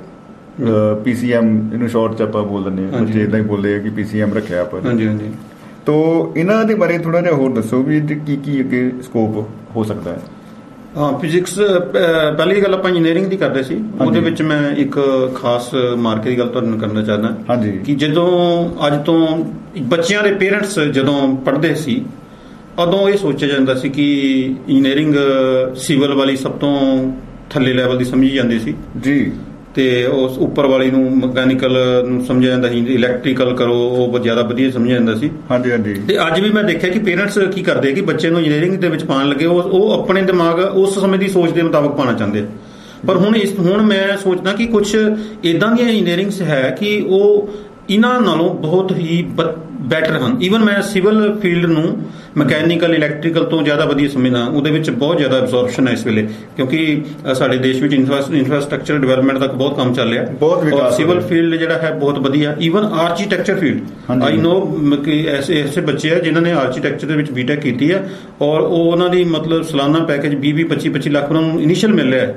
PCM ਇਹਨੂੰ ਸ਼ਾਰਟ 'ਚ ਆਪਾਂ ਬੋਲ ਦਿੰਦੇ ਹਾਂ, ਬੱਚੇ ਇੱਦਾਂ ਹੀ ਬੋਲਦੇ ਆ ਕਿ PCM ਰੱਖਿਆ ਆਪਾਂ। ਹਾਂਜੀ ਹਾਂਜੀ। ਤੋ ਇਹਨਾਂ ਦੇ ਬਾਰੇ ਥੋੜਾ ਜਿਹਾ ਹੋਰ ਦੱਸੋ ਵੀ ਕੀ ਕੀ ਅੱਗੇ ਸਕੋਪ ਹੋ ਸਕਦਾ ਹੈ। ਹਾਂ, ਫਿਜ਼ਿਕਸ ਪਹਿਲੀ ਗੱਲ ਆਪਾਂ ਇੰਜੀਨੀਅਰਿੰਗ ਦੀ ਕਰਦੇ ਸੀ, ਉਹਦੇ ਵਿੱਚ ਮੈਂ ਇੱਕ ਖਾਸ ਮਾਰਕੇ ਦੀ ਗੱਲ ਤੁਹਾਨੂੰ ਕਰਨਾ ਚਾਹੁੰਦਾ। ਹਾਂਜੀ। ਕਿ ਜਦੋਂ ਅੱਜ ਤੋਂ ਬੱਚਿਆਂ ਦੇ ਪੇਰੈਂਟਸ ਜਦੋਂ ਪੜ੍ਹਦੇ ਸੀ ਉਦੋਂ ਇਹ ਸੋਚਿਆ ਜਾਂਦਾ ਸੀ ਕਿ ਇੰਜੀਨੀਅਰਿੰਗ ਸਿਵਲ ਵਾਲੀ ਸਭ ਤੋਂ ਥੱਲੇ ਲੈਵਲ ਦੀ ਸਮਝੀ ਜਾਂਦੀ ਸੀ ਜੀ, ਤੇ ਉਸ ਉੱਪਰ ਵਾਲੀ ਨੂੰ ਮਕੈਨੀਕਲ ਨੂੰ ਸਮਝਿਆ ਜਾਂਦਾ ਸੀ, ਇਲੈਕਟ੍ਰੀਕਲ ਕਰੋ ਉਹ ਜ਼ਿਆਦਾ ਵਧੀਆ ਸਮਝਿਆ ਜਾਂਦਾ ਸੀ। ਹਾਂਜੀ ਹਾਂਜੀ। ਤੇ ਅੱਜ ਵੀ ਮੈਂ ਦੇਖਿਆ ਕਿ ਪੇਰੈਂਟਸ ਕੀ ਕਰਦੇ ਕਿ ਬੱਚੇ ਨੂੰ ਇੰਜੀਨੀਅਰਿੰਗ ਦੇ ਵਿੱਚ ਪਾਉਣ ਲੱਗੇ ਉਹ ਆਪਣੇ ਦਿਮਾਗ ਉਸ ਸਮੇਂ ਦੀ ਸੋਚ ਦੇ ਮੁਤਾਬਕ ਪਾਉਣਾ ਚਾਹੁੰਦੇ। ਪਰ ਹੁਣ ਮੈਂ ਸੋਚਦਾ ਕਿ ਕੁਝ ਇਦਾਂ ਦੀਆਂ ਇੰਜੀਨੀਅਰਿੰਗਸ ਹੈ ਕਿ ਉਹ ਇਹਨਾਂ ਨਾਲੋਂ ਬਹੁਤ ਹੀ ਬੈਟਰ ਹਨ। ਈਵਨ ਮੈਂ ਸਿਵਲ ਫੀਲਡ ਨੂੰ ਮਕੈਨੀਕਲ ਇਲੈਕਟ੍ਰੀਕਲ ਤੋਂ ਜ਼ਿਆਦਾ ਵਧੀਆ ਸਮਝਦਾ। ਉਹਦੇ ਵਿੱਚ ਬਹੁਤ ਜ਼ਿਆਦਾ ਐਬਜ਼ੋਰਪਸ਼ਨ ਹੈ ਇਸ ਵੇਲੇ, ਕਿਉਂਕਿ ਸਾਡੇ ਦੇਸ਼ ਵਿੱਚ ਇਨਫਰਾਸਟ੍ਰਕਚਰ ਡਿਵੈਲਪਮੈਂਟ ਦਾ ਬਹੁਤ ਕੰਮ ਚੱਲ ਰਿਹਾ, ਬਹੁਤ ਵਿਕਾਸ। ਸਿਵਲ ਫੀਲਡ ਜਿਹੜਾ ਹੈ ਬਹੁਤ ਵਧੀਆ। ਈਵਨ ਆਰਕੀਟੈਕਚਰ ਫੀਲਡ, ਆਈ ਨੋ ਕਿ ਐਸੇ ਬੱਚੇ ਆ ਜਿਨ੍ਹਾਂ ਨੇ ਆਰਕੀਟੈਕਚਰ ਦੇ ਵਿੱਚ BTech ਕੀਤੀ ਹੈ ਔਰ ਉਹ ਉਹਨਾਂ ਦੀ ਮਤਲਬ ਸਾਲਾਨਾ ਪੈਕੇਜ 20-25 ਲੱਖ ਉਹਨਾਂ ਨੂੰ ਇਨੀਸ਼ੀਅਲ ਮਿਲ ਰਿਹਾ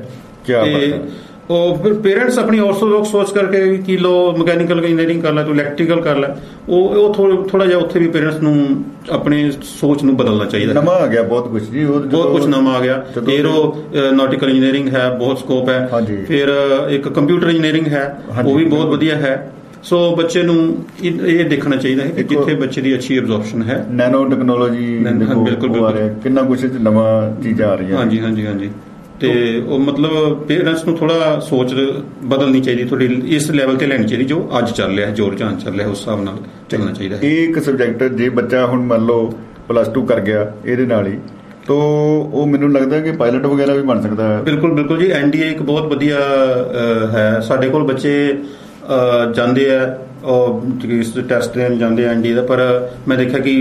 ਹੈ। ਉਹ ਫਿਰ ਪੇਰੈਂਟਸ ਆਪਣੀ ਔਰਥੋਡਾਕਸ ਸੋਚ ਕਰਕੇ ਕਿ ਲੋ ਮਕੈਨੀਕਲ ਇੰਜੀਨੀਅਰਿੰਗ ਕਰ ਲੈ ਤੂੰ ਇਲੈਕਟ੍ਰੀਕਲ ਕਰ ਲੈ, ਉਹ ਥੋੜਾ ਜਿਹਾ ਉੱਥੇ ਵੀ ਪੇਰੈਂਟਸ ਨੂੰ ਆਪਣੀ ਸੋਚ ਨੂੰ ਬਦਲਣਾ ਚਾਹੀਦਾ। ਨਵਾਂ ਆ ਗਿਆ ਬਹੁਤ ਕੁਝ ਜੀ, ਬਹੁਤ ਕੁਝ ਨਵਾਂ ਆ ਗਿਆ। ਏਰੋਨੌਟਿਕਲ ਇੰਜੀਨੀਅਰਿੰਗ ਹੈ, ਬਹੁਤ ਸਕੋਪ ਹੈ। ਫਿਰ ਇੱਕ ਕੰਪਿਊਟਰ ਇੰਜੀਨੀਅਰਿੰਗ ਹੈ, ਉਹ ਵੀ ਬਹੁਤ ਵਧੀਆ ਹੈ। ਸੋ ਬੱਚੇ ਨੂੰ ਇਹ ਦੇਖਣਾ ਚਾਹੀਦਾ ਹੈ ਕਿ ਜਿੱਥੇ ਬੱਚੇ ਦੀ ਅੱਛੀ ਐਬਜ਼ੋਰਪਸ਼ਨ ਹੈ। ਨੈਨੋ ਟੈਕਨੋਲੋਜੀ, ਬਿਲਕੁਲ ਕਿੰਨਾ ਕੁਝ ਨਵਾਂ ਚੀਜ਼ਾਂ ਆ ਰਹੀਆਂ। ਹਾਂਜੀ ਹਾਂਜੀ ਹਾਂਜੀ। ਤੇ ਉਹ ਮਤਲਬ ਪੇਰੈਂਟਸ ਨੂੰ ਥੋੜਾ ਸੋਚ ਬਦਲਣੀ ਚਾਹੀਦੀ, ਥੋੜੀ ਇਸ ਲੈਵਲ ਤੇ ਲੈਣੀ ਚਾਹੀਦੀ ਜੋ ਅੱਜ ਚੱਲ ਰਿਹਾ, ਜੋ ਰੁਝਾਨ ਚੱਲ ਰਿਹਾ ਉਸ ਹਿਸਾਬ ਨਾਲ ਚੱਲਣਾ ਚਾਹੀਦਾ। ਇਹ ਇੱਕ ਸਬਜੈਕਟ ਜੇ ਬੱਚਾ ਹੁਣ ਮੰਨ ਲਓ +2 ਕਰ ਗਿਆ ਇਹਦੇ ਨਾਲ ਹੀ, ਤੋ ਉਹ ਮੈਨੂੰ ਲੱਗਦਾ ਕਿ ਪਾਇਲਟ ਵਗੈਰਾ ਵੀ ਬਣ ਸਕਦਾ ਹੈ। ਬਿਲਕੁਲ ਬਿਲਕੁਲ ਜੀ, NDA ਇੱਕ ਬਹੁਤ ਵਧੀਆ ਹੈ। ਸਾਡੇ ਕੋਲ ਬੱਚੇ ਜਾਂਦੇ ਆ ਇਸ ਟੈਸਟ ਦੇਣ ਜਾਂਦੇ ਆ NDA ਦਾ, ਪਰ ਮੈਂ ਦੇਖਿਆ ਕਿ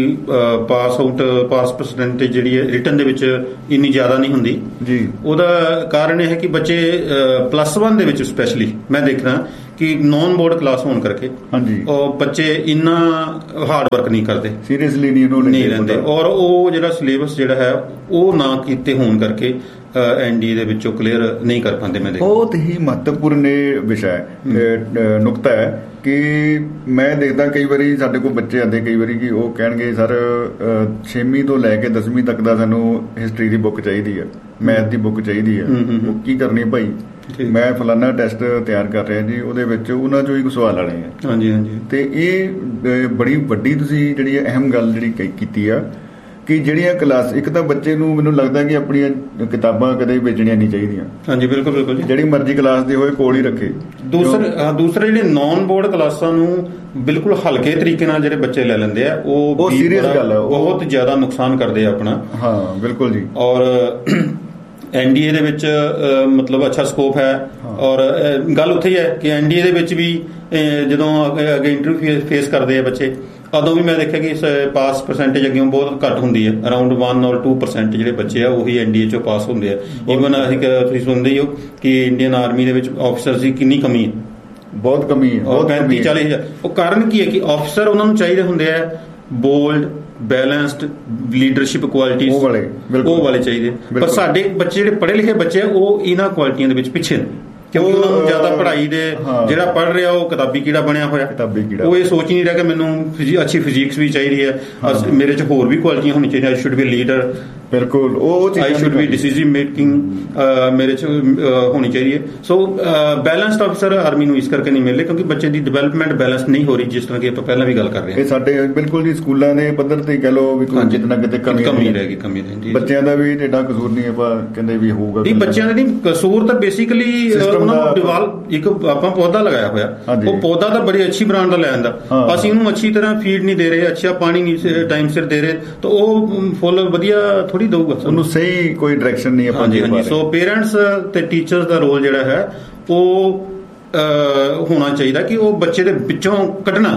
ਪਾਸ ਪਰਸੈਂਟੇਜ ਜਿਹੜੀ ਹੈ ਰਿਟਨ ਦੇ ਵਿੱਚ ਇੰਨੀ ਜ਼ਿਆਦਾ ਨਹੀਂ ਹੁੰਦੀ ਜੀ। ਉਹਦਾ ਕਾਰਨ ਇਹ ਹੈ ਕਿ ਬੱਚੇ +1 ਦੇ ਵਿੱਚ ਸਪੈਸ਼ਲੀ ਮੈਂ ਦੇਖਦਾ ਕਿ ਨੌਨ ਬੋਰਡ ਕਲਾਸ ਹੋਣ ਕਰਕੇ ਉਹ ਬੱਚੇ ਇੰਨਾ ਹਾਰਡ ਵਰਕ ਨਹੀਂ ਕਰਦੇ, ਸੀਰੀਅਸਲੀ ਨਹੀਂ ਲੈਂਦੇ, ਔਰ ਉਹ ਜਿਹੜਾ ਸਿਲੇਬਸ ਜਿਹੜਾ ਹੈ ਉਹ ਨਾ ਕੀਤੇ ਹੋਣ ਕਰਕੇ NDA ਦੇ ਵਿੱਚੋਂ ਕਲੀਅਰ ਨਹੀਂ ਕਰ ਪਾਉਂਦੇ। ਮੈਂ ਬਹੁਤ ਹੀ ਮਹੱਤਵਪੂਰਨ ਵਿਸ਼ਾ ਹੈ, ਨੁਕਤਾ ਹੈ ਕਿ ਮੈਂ ਦੇਖਦਾ ਕਈ ਵਾਰੀ ਸਾਡੇ ਕੋਲ ਬੱਚੇ ਆਉਂਦੇ ਕਈ ਵਾਰੀ ਕਿ ਉਹ ਕਹਿਣਗੇ ਸਰ 6ਵੀਂ ਤੋਂ ਲੈ ਕੇ 10ਵੀਂ ਤੱਕ ਦਾ ਸਾਨੂੰ ਹਿਸਟਰੀ ਦੀ ਬੁੱਕ ਚਾਹੀਦੀ ਹੈ, ਮੈਥ ਦੀ ਬੁੱਕ ਚਾਹੀਦੀ ਹੈ। ਉਹ ਕੀ ਕਰਨੀ ਭਾਈ, ਮੈਂ ਫਲਾਨਾ ਟੈਸਟ ਤਿਆਰ ਕਰ ਰਿਹਾ ਜੀ, ਉਹਦੇ ਵਿੱਚ ਉਹਨਾਂ ਚੋਂ ਹੀ ਕੁਝ ਸਵਾਲ ਆਣੇ ਆ। ਹਾਂਜੀ ਹਾਂਜੀ। ਤੇ ਇਹ ਬੜੀ ਵੱਡੀ ਤੁਸੀਂ ਜਿਹੜੀ ਅਹਿਮ ਗੱਲ ਜਿਹੜੀ ਕੀਤੀ ਆ ਕਿ ਜਿਹੜੀਆਂ ਕਲਾਸ, ਇੱਕ ਤਾਂ ਬੱਚੇ ਨੂੰ ਮੈਨੂੰ ਲੱਗਦਾ ਕਿ ਆਪਣੀਆਂ ਕਿਤਾਬਾਂ ਕਦੇ ਵੇਚਣੀਆਂ ਨਹੀਂ ਚਾਹੀਦੀਆਂ। ਹਾਂਜੀ ਬਿਲਕੁਲ ਬਿਲਕੁਲ ਜੀ, ਜਿਹੜੀ ਮਰਜ਼ੀ ਕਲਾਸ ਦੇ ਹੋਏ ਕੋਲ ਹੀ ਰੱਖੇ। ਦੂਸਰੇ ਜਿਹੜੇ ਨੌਨ ਬੋਰਡ ਕਲਾਸਾਂ ਨੂੰ ਬਿਲਕੁਲ ਹਲਕੇ ਤਰੀਕੇ ਨਾਲ ਜਿਹੜੇ ਬੱਚੇ ਲੈ ਲੈਂਦੇ ਆ, ਉਹ ਸੀਰੀਅਸ ਗੱਲ ਹੈ, ਬਹੁਤ ਜ਼ਿਆਦਾ ਨੁਕਸਾਨ ਕਰਦੇ ਆ ਆਪਣਾ। ਹਾਂ ਬਿਲਕੁਲ ਜੀ। ਔਰ NDA ਦੇ ਵਿੱਚ ਮਤਲਬ ਅੱਛਾ ਸਕੋਪ ਹੈ। ਔਰ ਗੱਲ ਉੱਥੇ ਹੀ ਹੈ ਕਿ NDA ਦੇ ਵਿੱਚ ਵੀ ਜਦੋਂ ਅੱਗੇ ਇੰਟਰਵਿਊ ਫੇਸ ਕਰਦੇ ਆ ਬੱਚੇ, ਉਦੋਂ ਵੀ ਮੈਂ ਦੇਖਿਆ ਕਿ ਪਾਸ ਪਰਸੈਂਟੇਜ ਅੱਗੇ ਬਹੁਤ ਘੱਟ ਹੁੰਦੀ ਹੈ। ਅਰਾਊਂਡ 1 or 2% ਜਿਹੜੇ ਬੱਚੇ ਆ ਉਹੀ NDA ਚੋਂ ਪਾਸ ਹੁੰਦੇ ਆ। ਈਵਨ ਅਸੀਂ ਤੁਸੀਂ ਸੁਣਦੇ ਹੀ ਹੋ ਕਿ ਇੰਡੀਅਨ ਆਰਮੀ ਦੇ ਵਿੱਚ ਆਫਿਸਰਸ ਦੀ ਕਿੰਨੀ ਕਮੀ ਹੈ, ਬਹੁਤ ਕਮੀ ਹੈ, 35-40 ਹਜ਼ਾਰ। ਉਹ ਕਾਰਨ ਕੀ ਹੈ ਕਿ ਆਫਿਸਰ ਉਹਨਾਂ ਨੂੰ ਚਾਹੀਦੇ ਹੁੰਦੇ ਆ ਬੋਲਡ, ਬੈਲੈਂਸਡ, ਲੀਡਰਸ਼ਿਪ ਕੁਆਲਿਟੀਜ਼ ਉਹ ਵਾਲੇ ਚਾਹੀਦੇ। ਪਰ ਸਾਡੇ ਬੱਚੇ ਜਿਹੜੇ ਪੜ੍ਹੇ ਲਿਖੇ ਬੱਚੇ ਆ ਉਹ ਇਹਨਾਂ ਕੁਆਲਿਟੀਆਂ ਦੇ ਵਿੱਚ ਪਿੱਛੇ ਨੇ, ਕਿਉਂਕਿ ਉਹਨਾਂ ਨੂੰ ਜ਼ਿਆਦਾ ਪੜ੍ਹਾਈ ਦੇ ਜਿਹੜਾ ਪੜ੍ਹ ਰਿਹਾ ਉਹ ਕਿਤਾਬੀ ਕੀੜਾ ਬਣਿਆ ਹੋਇਆ। ਉਹ ਇਹ ਸੋਚ ਨਹੀਂ ਰਿਹਾ ਕਿ ਮੈਨੂੰ ਅੱਛੀ ਫਿਜ਼ਿਕਸ ਵੀ ਚਾਹੀਦੀ ਹੈ, ਮੇਰੇ 'ਚ ਹੋਰ ਵੀ ਕੁਆਲਿਟੀਆਂ ਹੋਣੀ ਚਾਹੀਦੀਆਂ। ਆਈ ਸ਼ੁੱਡ ਬੀ ਲੀਡਰ, ਬਿਲਕੁਲ ਉਹ ਆਈ ਸ਼ੁੱਡ ਬੀ ਡਿਸੀਜਨ ਮੇਕਿੰਗ ਮੇਰੇ 'ਚ ਹੋਣੀ ਚਾਹੀਦੀ ਹੈ। ਸੋ ਬੈਲੈਂਸਡ ਆਫਿਸਰ ਆਰਮੀ ਨੂੰ ਇਸ ਕਰਕੇ ਨਹੀਂ ਮਿਲਦੇ ਕਿਉਂਕਿ ਬੱਚੇ ਦੀ ਡਿਵੈਲਪਮੈਂਟ ਬੈਲੈਂਸ ਨਹੀਂ ਹੋ ਰਹੀ, ਜਿਸ ਤਰ੍ਹਾਂ ਕਿ ਆਪਾਂ ਪਹਿਲਾਂ ਵੀ ਗੱਲ ਕਰ ਰਹੇ ਹਾਂ। ਇਹ ਸਾਡੇ ਬਿਲਕੁਲ ਜੀ ਸਕੂਲਾਂ ਦੇ ਪੱਧਰ ਤੇ ਕਹਿ ਲਓ ਵੀ ਕਿਤੇ ਕਿਤੇ ਕਮੀ ਰਹਿ ਗਈ। ਬੱਚਿਆਂ ਦਾ ਵੀ ਏਡਾ ਕਸੂਰ ਨਹੀਂ, ਆਪਾਂ ਕਹਿੰਦੇ ਵੀ ਹੋਊਗਾ ਨਹੀਂ, ਬੱਚਿਆਂ ਦਾ ਨਹੀਂ ਕਸੂਰ, ਤਾਂ ਬੇਸਿਕਲੀ ਇੱਕ ਆਪਾਂ ਪੌਦਾ ਲਗਾਇਆ ਹੋਇਆ, ਉਹ ਪੌਦਾ ਤਾਂ ਬੜੀ ਅੱਛੀ ਬ੍ਰਾਂਡ ਦਾ ਲੈ ਆਂਦਾ, ਅਸੀਂ ਉਹਨੂੰ ਅੱਛੀ ਤਰ੍ਹਾਂ ਫੀਡ ਨਹੀਂ ਦੇ ਰਹੇ, ਅੱਛਾ ਪਾਣੀ ਨਹੀਂ ਟਾਈਮ ਸਿਰ ਦੇ ਰਹੇ, ਤਾਂ ਉਹ ਫੁੱਲ ਵਧੀਆ ਥੋੜੀ ਦਊਗਾ, ਉਹਨੂੰ ਸਹੀ ਕੋਈ ਡਾਇਰੈਕਸ਼ਨ ਨਹੀਂ ਆਪਾਂ। ਹਾਂਜੀ। ਸੋ ਪੇਰੈਂਟਸ ਤੇ ਟੀਚਰਸ ਦਾ ਰੋਲ ਜਿਹੜਾ ਹੈ ਉਹ ਹੋਣਾ ਚਾਹੀਦਾ ਕਿ ਉਹ ਬੱਚੇ ਦੇ ਵਿੱਚੋਂ ਕੱਢਣਾ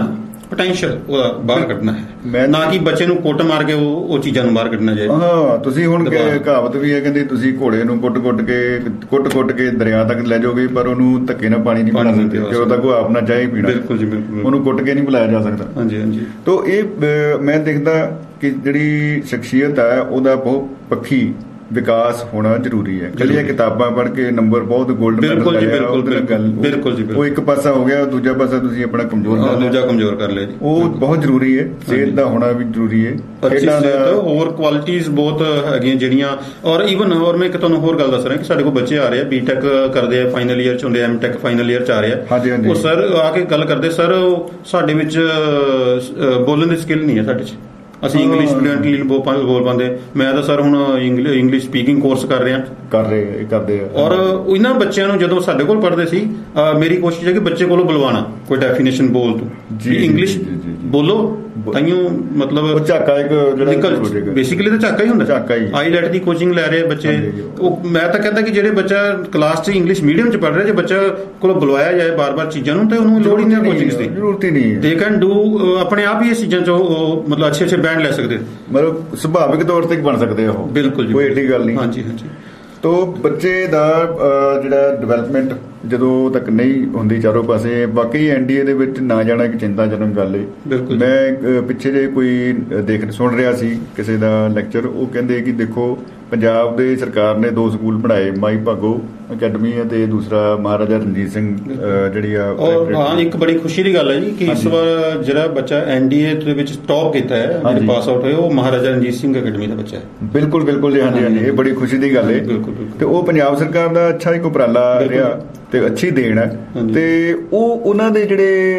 ਪੋਟੈਂਸ਼ੀਅਲ ਉਹਦਾ ਬਾਹਰ ਕੱਢਣਾ ਹੈ, ਨਾ ਕਿ ਬੱਚੇ ਨੂੰ ਕੁੱਟ ਮਾਰ ਕੇ ਉਹ ਚੀਜ਼ਾਂ ਨੂੰ ਬਾਹਰ ਕੱਢਣਾ ਚਾਹੀਦਾ। ਹਾਂ, ਤੁਸੀਂ ਹੁਣ ਕਹਾਵਤ ਵੀ ਹੈ, ਕਹਿੰਦੇ ਤੁਸੀਂ ਘੋੜੇ ਨੂੰ ਕੁੱਟ ਕੇ ਦਰਿਆ ਤੱਕ ਲੈ ਜਾਓਗੇ, ਪਰ ਉਹਨੂੰ ਧੱਕੇ ਨਾਲ ਪਾਣੀ ਨਹੀਂ ਪਿਲਾ ਸਕਦੇ, ਜਦੋਂ ਤੱਕ ਉਹ ਆਪ ਨਾ ਚਾਹੇ ਪੀਣਾ। ਬਿਲਕੁਲ ਜੀ, ਬਿਲਕੁਲ। ਉਹਨੂੰ ਕੁੱਟ ਕੇ ਨਹੀਂ ਪਿਲਾਇਆ ਜਾ ਸਕਦਾ। ਹਾਂਜੀ ਹਾਂਜੀ। ਤੋ ਇਹ ਮੈਂ ਦੇਖਦਾ ਕਿ ਜਿਹੜੀ ਸ਼ਖਸੀਅਤ ਹੈ ਉਹਦਾ ਬਹੁਤ ਪੱਖੀ ਵਿਕਾਸ ਹੋਣਾ ਜ਼ਰੂਰੀ ਹੈ। ਕੱਲੀਆਂ ਕਿਤਾਬਾਂ ਪੜ੍ਹ ਕੇ ਨੰਬਰ ਬਹੁਤ ਗੋਲਡ ਮੈਡਲ ਬਿਲਕੁਲ ਜੀ, ਉਹ ਇੱਕ ਪਾਸਾ ਹੋ ਗਿਆ, ਦੂਜਾ ਪਾਸਾ ਤੁਸੀਂ ਆਪਣਾ ਕਮਜ਼ੋਰ ਕਰ ਲਿਆ ਜੀ। ਉਹ ਬਹੁਤ ਜ਼ਰੂਰੀ ਹੈ। ਸਿਹਤ ਦਾ ਹੋਣਾ ਵੀ ਜ਼ਰੂਰੀ ਹੈ। ਹੋਰ ਕੁਆਲਿਟੀਜ਼ ਬਹੁਤ ਹੈਗੀਆਂ ਜਿਹੜੀਆਂ, ਔਰ ਮੈਂ ਇੱਕ ਤੁਹਾਨੂੰ ਹੋਰ ਗੱਲ ਦੱਸ ਰਿਹਾ ਕਿ ਸਾਡੇ ਕੋਲ ਬੱਚੇ ਆ ਰਹੇ ਆ, ਬੀਟੈਕ ਕਰਦੇ ਆ, ਫਾਈਨਲ ਈਅਰ 'ਚ ਹੁੰਦੇ, ਐਮਟੈਕ ਫਾਈਨਲ ਈਅਰ 'ਚ ਆ ਰਹੇ ਆ। ਉਹ ਸਰ ਆ ਕੇ ਗੱਲ ਕਰਦੇ, ਸਰ ਸਾਡੇ ਵਿੱਚ ਬੋਲਣ ਦੀ ਸਕਿੱਲ ਨਹੀਂ ਹੈ ਸਾਡੇ 'ਚ, ਅਸੀਂ ਇੰਗਲਿਸ਼ ਫਲੂਐਂਟਲੀ ਬੋਲ ਪਾਉਂਦੇ। ਮੈਂ ਤਾਂ ਸਰ ਹੁਣ ਇੰਗਲਿਸ਼ ਸਪੀਕਿੰਗ ਕੋਰਸ ਕਰਦੇ ਆ। ਔਰ ਇਹਨਾਂ ਬੱਚਿਆਂ ਨੂੰ ਜਦੋਂ ਸਾਡੇ ਕੋਲ ਪੜ੍ਹਦੇ ਸੀ, ਮੇਰੀ ਕੋਸ਼ਿਸ਼ ਹੈ ਕਿ ਬੱਚੇ ਕੋਲੋਂ ਬੁਲਵਾਣਾ, ਕੋਈ ਡੈਫੀਨੇਸ਼ਨ ਬੋਲ ਤੂੰ ਇੰਗਲਿਸ਼ ਬੋਲੋ, ਤਾਈਓ ਮਤਲਬ ਝਾਕਾ ਇੱਕ ਬੇਸਿਕਲੀ ਤਾਂ ਝਾਕਾ ਹੀ ਹੁੰਦਾ। ਆਈਲੈਟ ਦੀ ਕੋਚਿੰਗ ਲੈ ਰਹੇ ਬੱਚੇ। ਉਹ ਮੈਂ ਤਾਂ ਕਹਿੰਦਾ ਕਿ ਜਿਹੜੇ ਬੱਚਾ ਕਲਾਸ 'ਚ ਇੰਗਲਿਸ਼ ਮੀਡੀਅਮ 'ਚ ਪੜ੍ਹ ਰਿਹਾ, ਜੇ ਬੱਚਾ ਕੋਲੋਂ ਬੁਲਵਾਇਆ ਜਾਏ ਬਾਰ-ਬਾਰ ਚੀਜ਼ਾਂ ਨੂੰ, ਤੇ ਉਹਨੂੰ ਲੋੜ ਹੀ ਨਹੀਂ ਕੋਚਿੰਗ ਦੀ, ਜ਼ਰੂਰਤ ਹੀ ਨਹੀਂ। ਦੇ ਕੈਨ ਡੂ ਆਪਣੇ ਆਪ ਹੀ ਇਹ ਚੀਜ਼ਾਂ 'ਚ ਉਹ ਮਤਲਬ ਅੱਛੇ ਬੈਂਡ ਲੈ ਸਕਦੇ, ਮਤਲਬ ਸੁਭਾਵਿਕ ਤੌਰ ਤੇ ਬਣ ਸਕਦੇ ਆ ਉਹ। ਬਿਲਕੁਲ ਜੀ, ਕੋਈ ਏਡੀ ਗੱਲ ਨਹੀਂ। ਹਾਂਜੀ ਹਾਂਜੀ। ਤੋ ਬੱਚੇ ਦਾ ਜਿਹੜਾ ਡਿਵੈਲਪਮੈਂਟ ਜਦੋਂ ਤੱਕ ਨਹੀਂ ਹੁੰਦੀ ਚਾਰੋਂ ਪਾਸੇ, ਬਾਕੀ NDA ਦੇ ਵਿੱਚ ਨਾ ਜਾਣਾ ਇੱਕ ਚਿੰਤਾਜਨਕ ਗੱਲ ਹੈ। ਮੈਂ ਪਿੱਛੇ ਜੇ ਕੋਈ ਸੁਣ ਰਿਹਾ ਸੀ ਕਿਸੇ ਦਾ ਲੈਕਚਰ, ਉਹ ਕਹਿੰਦੇ ਕਿ ਦੇਖੋ ਪੰਜਾਬ ਦੇ ਸਰਕਾਰ ਨੇ 2 ਸਕੂਲ ਬਣਾਏ, ਮਾਈ ਭਾਗੋ ਅਕੈਡਮੀ ਹੈ ਤੇ ਦੂਸਰਾ ਮਹਾਰਾਜਾ ਰਣਜੀਤ ਸਿੰਘ ਜਿਹੜੀ ਆ। ਹਾਂ, ਇੱਕ ਬੜੀ ਖੁਸ਼ੀ ਦੀ ਗੱਲ ਹੈ ਜੀ ਕਿ ਇਸ ਵਾਰ ਜਿਹੜਾ ਬੱਚਾ NDA ਦੇ ਵਿੱਚ ਟੌਪ ਕੀਤਾ ਹੈ, ਜਿਹੜੇ ਪਾਸ ਆਊਟ ਹੋਏ, ਉਹ ਮਹਾਰਾਜਾ ਰਣਜੀਤ ਸਿੰਘ ਅਕੈਡਮੀ ਦਾ ਬੱਚਾ ਹੈ। ਬਿਲਕੁਲ ਜੀ, ਹਾਂਜੀ। ਇਹ ਬੜੀ ਖੁਸ਼ੀ ਦੀ ਗੱਲ ਹੈ। ਤੇ ਉਹ ਪੰਜਾਬ ਸਰਕਾਰ ਦਾ ਅੱਛਾ ਇੱਕ ਉਪਰਾਲਾ ਰਿਹਾ ਤੇ ਅੱਛੀ ਦੇਣ ਹੈ। ਤੇ ਉਹਨਾਂ ਦੇ ਜਿਹੜੇ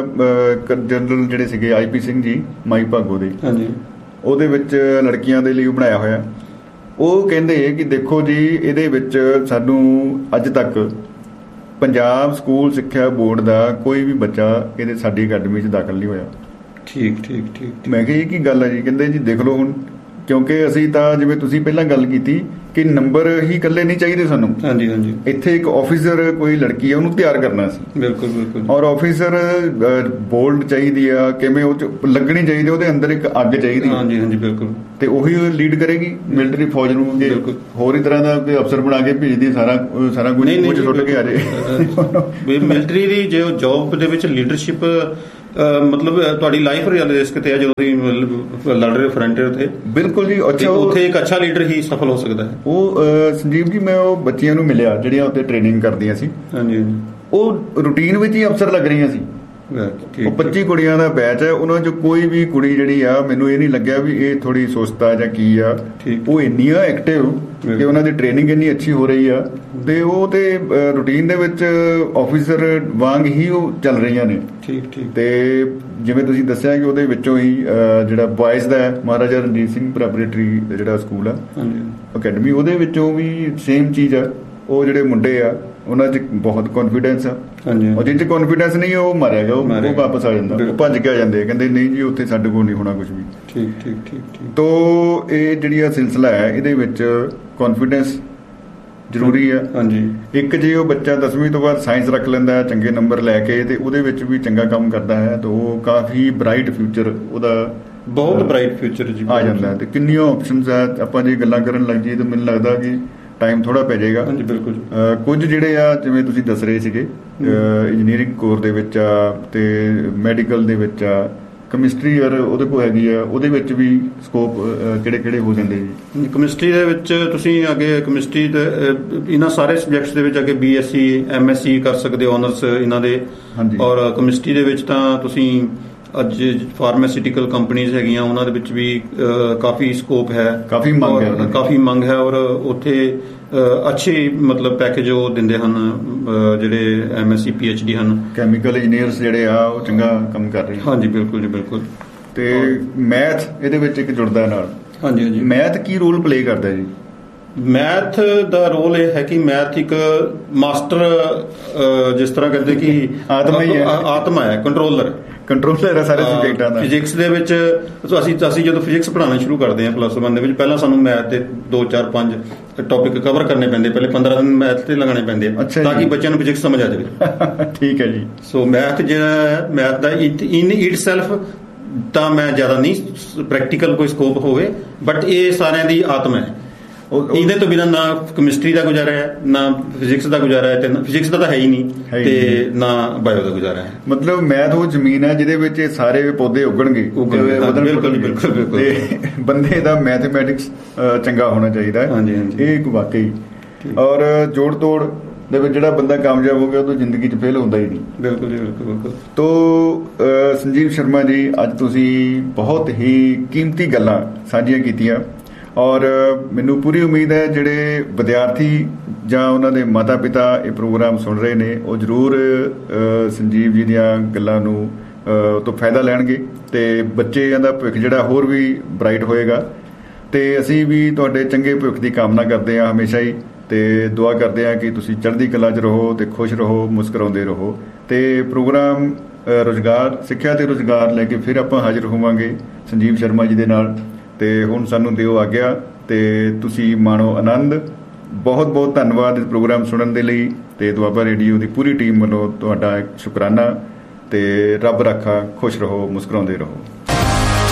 ਜਨਰਲ ਜਿਹੜੇ ਸੀਗੇ IP ਸਿੰਘ ਜੀ ਮਾਈ ਭਾਗੋ ਦੇ, ਉਹਦੇ ਵਿੱਚ ਲੜਕੀਆਂ ਦੇ ਲਈ ਬਣਾਇਆ ਹੋਇਆ। ਉਹ ਕਹਿੰਦੇ ਕਿ ਦੇਖੋ ਜੀ, ਇਹਦੇ ਵਿੱਚ ਸਾਨੂੰ ਅੱਜ ਤੱਕ ਪੰਜਾਬ ਸਕੂਲ ਸਿੱਖਿਆ ਬੋਰਡ ਦਾ ਕੋਈ ਵੀ ਬੱਚਾ ਇਹਦੇ ਸਾਡੀ ਅਕੈਡਮੀ 'ਚ ਦਾਖਲ ਨਹੀਂ ਹੋਇਆ। ਠੀਕ। ਮੈਂ ਕਿਹਾ ਇਹ ਕੀ ਗੱਲ ਹੈ ਜੀ? ਕਹਿੰਦੇ ਜੀ ਦੇਖ ਲਓ ਹੁਣ, ਕਿਉਂਕਿ ਅਸੀਂ ਤਾਂ ਜਿਵੇਂ ਤੁਸੀਂ ਪਹਿਲਾਂ ਗੱਲ ਕੀਤੀ ਕਿ ਨੰਬਰ ਹੀ ਇਕੱਲੇ ਨਹੀਂ ਚਾਹੀਦੇ ਸਾਨੂੰ। ਹਾਂਜੀ। ਇੱਥੇ ਇੱਕ ਆਫੀਸਰ ਕੋਈ ਲੜਕੀ ਹੈ, ਉਹਨੂੰ ਤਿਆਰ ਕਰਨਾ ਸੀ। ਬਿਲਕੁਲ। ਔਰ ਆਫੀਸਰ ਬੋਲਡ ਚਾਹੀਦੀ ਆ, ਕਿਵੇਂ ਉਹ 'ਚ ਲੱਗਣੀ ਚਾਹੀਦੀ, ਉਹਦੇ ਅੰਦਰ ਇੱਕ ਅੱਗ ਚਾਹੀਦੀ। ਹਾਂਜੀ ਬਿਲਕੁਲ। ਤੇ ਉਹੀ ਲੀਡ ਕਰੇਗੀ ਮਿਲਟਰੀ ਫੌਜ ਨੂੰ। ਹੋਰ ਹੀ ਤਰ੍ਹਾਂ ਦਾ ਕੋਈ ਅਫਸਰ ਬਣਾ ਕੇ ਭੇਜਦੀ, ਸਾਰਾ ਕੁਝ ਸੁੱਟ ਕੇ ਆ ਜਾਏ। ਮਿਲਟਰੀ ਦੀ ਜੇ ਜੌਬ ਦੇ ਵਿੱਚ ਲੀਡਰਸ਼ਿਪ ਮਤਲਬ ਤੁਹਾਡੀ ਲਾਈਫ ਰਿਸਕ ਤੇ ਹੈ ਜਦੋਂ ਤੁਸੀਂ ਲੜ ਰਹੇ ਫਰੰਟੀਅਰ ਤੇ। ਬਿਲਕੁਲ ਜੀ। ਅੱਛਾ, ਉੱਥੇ ਇੱਕ ਅੱਛਾ ਲੀਡਰ ਹੀ ਸਫਲ ਹੋ ਸਕਦਾ ਹੈ। ਉਹ ਸੰਜੀਵ ਜੀ, ਮੈਂ ਉਹ ਬੱਚੀਆਂ ਨੂੰ ਮਿਲਿਆ ਜਿਹੜੀਆਂ ਉੱਥੇ ਟ੍ਰੇਨਿੰਗ ਕਰਦੀਆਂ ਸੀ। ਉਹ ਰੂਟੀਨ ਵਿੱਚ ਹੀ ਅਫਸਰ ਲੱਗ ਰਹੀਆਂ ਸੀ। ਉਹ 25 ਕੁੜੀਆਂ ਦਾ ਬੈਚ ਹੈ। ਉਹਨਾਂ 'ਚ ਕੋਈ ਵੀ ਕੁੜੀ ਜਿਹੜੀ ਆ, ਮੈਨੂੰ ਇਹ ਨਹੀਂ ਲੱਗਿਆ ਵੀ ਇਹ ਥੋੜੀ ਸੁਸਤਾ ਜਾਂ ਕੀ ਆ। ਉਹ ਇੰਨੀਆਂ ਐਕਟਿਵ ਕਿ ਉਹਨਾਂ ਦੀ ਟ੍ਰੇਨਿੰਗ ਇੰਨੀ ਅੱਛੀ ਹੋ ਰਹੀ ਆ, ਤੇ ਉਹ ਤੇ ਰੂਟੀਨ ਦੇ ਵਿੱਚ ਆਫੀਸਰ ਵਾਂਗ ਹੀ ਉਹ ਚੱਲ ਰਹੀਆਂ ਨੇ। ਤੇ ਜਿਵੇਂ ਤੁਸੀਂ ਦੱਸਿਆ ਕਿ ਉਹਦੇ ਵਿੱਚੋਂ ਹੀ ਜਿਹੜਾ ਬॉयਜ਼ ਦਾ ਮਹਾਰਾਜਾ ਰਣਜੀਤ ਸਿੰਘ ਪ੍ਰੈਪਰੇਟਰੀ ਜਿਹੜਾ ਸਕੂਲ ਆ ਅਕੈਡਮੀ, ਉਹਦੇ ਵਿੱਚੋਂ ਵੀ ਸੇਮ ਚੀਜ਼ ਆ। ਉਹ ਜਿਹੜੇ ਮੁੰਡੇ ਆ, ਉਹਨਾਂ 'ਚ ਬਹੁਤ ਕੌਨਫੀਡੈਂਸ ਆ। ਉਹ ਜਿਹ 'ਚ ਕੌਨਫੀਡੈਂਸ ਨਹੀਂ, ਉਹ ਮਾਰਿਆ ਗਿਆ, ਉਹ ਵਾਪਸ ਆ ਜਾਂਦਾ, ਉਹ ਭੱਜ ਕੇ ਆ ਜਾਂਦੇ, ਕਹਿੰਦੇ ਨਹੀਂ ਜੀ ਉੱਥੇ ਸਾਡੇ ਕੋਲ ਨਹੀਂ ਹੋਣਾ ਕੁਝ ਵੀ। ਠੀਕ। ਤੋ ਇਹ ਜਿਹੜੀ ਸਿਲਸਿਲਾ ਹੈ, ਇਹਦੇ ਵਿੱਚ ਕੌਨਫੀਡੈਂਸ ਜ਼ਰੂਰੀ ਆ। ਇੱਕ ਜੇ ਉਹ ਬੱਚਾ 10ਵੀਂ ਤੋਂ ਬਾਅਦ ਸਾਇੰਸ ਰੱਖ ਲੈਂਦਾ ਚੰਗੇ ਨੰਬਰ ਲੈ ਕੇ, ਤੇ ਉਹਦੇ ਵਿੱਚ ਵੀ ਚੰਗਾ ਕੰਮ ਕਰਦਾ ਹੈ, ਤਾਂ ਉਹ ਕਾਫੀ ਬ੍ਰਾਈਟ ਫਿਊਚਰ ਉਹਦਾ, ਬਹੁਤ ਬ੍ਰਾਈਟ ਫਿਊਚਰ ਆ ਜਾਂਦਾ। ਤੇ ਕਿੰਨੀਆਂ ਆਪਸ਼ਨਸ ਆ, ਆਪਾਂ ਜੇ ਗੱਲਾਂ ਕਰਨ ਲੱਗ ਜਾਈਏ ਤਾਂ ਮੈਨੂੰ ਲੱਗਦਾ ਕਿ ਟਾਈਮ ਥੋੜਾ ਪੈ ਜਾਏਗਾ। ਬਿਲਕੁਲ। ਕੁਝ ਜਿਹੜੇ ਆ ਜਿਵੇਂ ਤੁਸੀਂ ਦੱਸ ਰਹੇ ਸੀਗੇ, ਇੰਜੀਨੀਅਰਿੰਗ ਕੋਰ ਦੇ ਵਿੱਚ ਆ, ਤੇ ਮੈਡੀਕਲ ਦੇ ਵਿੱਚ ਆ, ਕੈਮਿਸਟਰੀ ਔਰ ਉਹਦੇ ਕੋਲ ਹੈਗੀ ਆ, ਉਹਦੇ ਵਿੱਚ ਵੀ ਸਕੋਪ ਕਿਹੜੇ ਹੋ ਜਾਂਦੇ ਜੀ? ਕੈਮਿਸਟਰੀ ਦੇ ਵਿੱਚ ਤੁਸੀਂ ਅੱਗੇ ਕੈਮਿਸਟਰੀ ਦੇ ਇਹਨਾਂ ਸਾਰੇ ਸਬਜੈਕਟਸ ਦੇ ਵਿੱਚ ਅੱਗੇ BSc MSc ਕਰ ਸਕਦੇ ਹੋ, ਆਨਰਸ ਇਹਨਾਂ ਦੇ। ਔਰ ਕੈਮਿਸਟਰੀ ਦੇ ਵਿੱਚ ਤਾਂ ਤੁਸੀਂ ਅੱਜ ਫਾਰਮਾਸਿਊਟੀਕਲ ਕੰਪਨੀਜ਼ ਹੈਗੀਆਂ, ਉਹਨਾਂ ਦੇ ਵਿੱਚ ਵੀ ਕਾਫੀ ਸਕੋਪ ਹੈ, ਕਾਫੀ ਮੰਗ ਹੈ। ਔਰ ਉੱਥੇ ਅੱਛੇ ਮਤਲਬ ਪੈਕੇਜ ਉਹ ਦਿੰਦੇ ਹਨ ਜਿਹੜੇ MSc PhD ਹਨ। ਕੈਮੀਕਲ ਇੰਜੀਨੀਅਰਸ ਜਿਹੜੇ ਆ, ਉਹ ਚੰਗਾ ਕੰਮ ਕਰ ਰਹੇ। ਹਾਂਜੀ ਬਿਲਕੁਲ ਜੀ, ਬਿਲਕੁਲ। ਤੇ ਮੈਥ ਇਹਦੇ ਵਿੱਚ ਇੱਕ ਜੁੜਦਾ ਨਾਲ। ਹਾਂਜੀ। ਮੈਥ ਕੀ ਰੋਲ ਪਲੇ ਕਰਦਾ ਜੀ? ਮੈਥ ਦਾ ਰੋਲ ਇਹ ਹੈ ਕਿ ਮੈਥ ਇੱਕ ਮਾਸਟਰ, ਜਿਸ ਤਰ੍ਹਾਂ ਕਹਿੰਦੇ ਕਿ ਆਤਮਾ ਹੈ, ਕੰਟਰੋਲਰ ਹੈ ਸਾਰੇ ਸਬਜੈਕਟਾਂ ਦਾ। ਫਿਜ਼ਿਕਸ ਦੇ ਵਿੱਚ ਅਸੀਂ ਜਦੋਂ ਫਿਜ਼ਿਕਸ ਪੜ੍ਹਾਉਣਾ ਸ਼ੁਰੂ ਕਰਦੇ ਹਾਂ +1 ਦੇ ਵਿੱਚ, ਪਹਿਲਾਂ ਸਾਨੂੰ ਮੈਥ ਦੇ 2 4 5 ਟੌਪਿਕ ਕਵਰ ਕਰਨੇ ਪੈਂਦੇ, ਪਹਿਲੇ 15 ਦਿਨ ਮੈਥ ਤੇ ਲਗਾਉਣੇ ਪੈਂਦੇ ਤਾਂ ਕਿ ਬੱਚਿਆਂ ਨੂੰ ਫਿਜ਼ਿਕਸ ਸਮਝ ਆ ਜਾਵੇ। ਠੀਕ ਹੈ ਜੀ। ਸੋ ਮੈਥ ਜਿਹੜਾ ਹੈ, math the in it self ਤਾਂ ਮੈਂ ਜ਼ਿਆਦਾ ਨਹੀਂ ਪ੍ਰੈਕਟੀਕਲ ਕੋਈ ਸਕੋਪ ਹੋਵੇ, ਬਟ ਇਹ ਸਾਰਿਆਂ ਦੀ ਆਤਮਾ ਹੈ। ਇਹਦੇ ਤੋਂ ਬਿਨਾਂ ਨਾ ਕੈਮਿਸਟਰੀ ਦਾ ਗੁਜ਼ਾਰਾ ਹੈ, ਨਾ ਫਿਜ਼ਿਕਸ ਦਾ ਗੁਜ਼ਾਰਾ ਹੈ, ਤੇ ਫਿਜ਼ਿਕਸ ਦਾ ਤਾਂ ਹੈ ਹੀ ਨਹੀਂ, ਤੇ ਨਾ ਬਾਇਓ ਦਾ ਗੁਜ਼ਾਰਾ ਹੈ। ਮਤਲਬ ਮੈਥ ਉਹ ਜ਼ਮੀਨ ਹੈ ਜਿਹਦੇ ਵਿੱਚ ਸਾਰੇ ਪੌਦੇ ਉੱਗਣਗੇ। ਬਿਲਕੁਲ। ਤੇ ਬੰਦੇ ਦਾ ਮੈਥਮੈਟਿਕਸ ਚੰਗਾ ਹੋਣਾ ਚਾਹੀਦਾ ਹੈ। ਇਹ ਇੱਕ ਵਾਕਈ। ਔਰ ਜੋੜ ਤੋੜ ਦੇ ਵਿੱਚ ਜਿਹੜਾ ਬੰਦਾ ਕਾਮਯਾਬ ਹੋ ਗਿਆ ਉਹ ਤਾਂ ਜ਼ਿੰਦਗੀ 'ਚ ਫੇਲ ਹੁੰਦਾ ਹੀ ਨਹੀਂ। ਬਿਲਕੁਲ ਜੀ, ਬਿਲਕੁਲ। ਤੋ ਸੰਜੀਵ ਸ਼ਰਮਾ ਜੀ, ਅੱਜ ਤੁਸੀਂ ਬਹੁਤ ਹੀ ਕੀਮਤੀ ਗੱਲਾਂ ਸਾਂਝੀਆਂ ਕੀਤੀਆਂ, ਔਰ ਮੈਨੂੰ ਪੂਰੀ ਉਮੀਦ ਹੈ ਜਿਹੜੇ ਵਿਦਿਆਰਥੀ ਜਾਂ ਉਹਨਾਂ ਦੇ ਮਾਤਾ ਪਿਤਾ ਇਹ ਪ੍ਰੋਗਰਾਮ ਸੁਣ ਰਹੇ ਨੇ, ਉਹ ਜ਼ਰੂਰ ਸੰਜੀਵ ਜੀ ਦੀਆਂ ਗੱਲਾਂ ਨੂੰ ਤੋਂ ਫਾਇਦਾ ਲੈਣਗੇ, ਤੇ ਬੱਚਿਆਂ ਦਾ ਭਵਿੱਖ ਜਿਹੜਾ ਹੋਰ ਵੀ ਬ੍ਰਾਈਟ ਹੋਏਗਾ। ਤੇ ਅਸੀਂ ਵੀ ਤੁਹਾਡੇ ਚੰਗੇ ਭਵਿੱਖ ਦੀ ਕਾਮਨਾ ਕਰਦੇ ਹਾਂ ਹਮੇਸ਼ਾ ਹੀ, ਤੇ ਦੁਆ ਕਰਦੇ ਹਾਂ ਕਿ ਤੁਸੀਂ ਚੜ੍ਹਦੀ ਕਲਾ 'ਚ ਰਹੋ ਤੇ ਖੁਸ਼ ਰਹੋ, ਮੁਸਕਰਾਉਂਦੇ ਰਹੋ। ਤੇ ਪ੍ਰੋਗਰਾਮ ਰੁਜ਼ਗਾਰ, ਸਿੱਖਿਆ ਤੇ ਰੁਜ਼ਗਾਰ ਲੈ ਕੇ ਫਿਰ ਆਪਾਂ ਹਾਜ਼ਰ ਹੋਵਾਂਗੇ ਸੰਜੀਵ ਸ਼ਰਮਾ ਜੀ ਦੇ ਨਾਲ। ਤੇ ਹੁਣ ਸਾਨੂੰ ਦਿਓ ਆਗਿਆ, ਤੇ ਤੁਸੀਂ ਮਾਣੋ ਆਨੰਦ। ਬਹੁਤ ਬਹੁਤ ਧੰਨਵਾਦ ਇਸ ਪ੍ਰੋਗਰਾਮ ਸੁਣਨ ਦੇ ਲਈ, ਤੇ ਦੁਆਬਾ ਰੇਡੀਓ ਦੀ ਪੂਰੀ ਟੀਮ ਵੱਲੋਂ ਤੁਹਾਡਾ ਸ਼ੁਕਰਾਨਾ। ਤੇ ਰੱਬ ਰਾਖਾ, ਖੁਸ਼ ਰਹੋ, ਮੁਸਕਰਾਉਂਦੇ ਰਹੋ।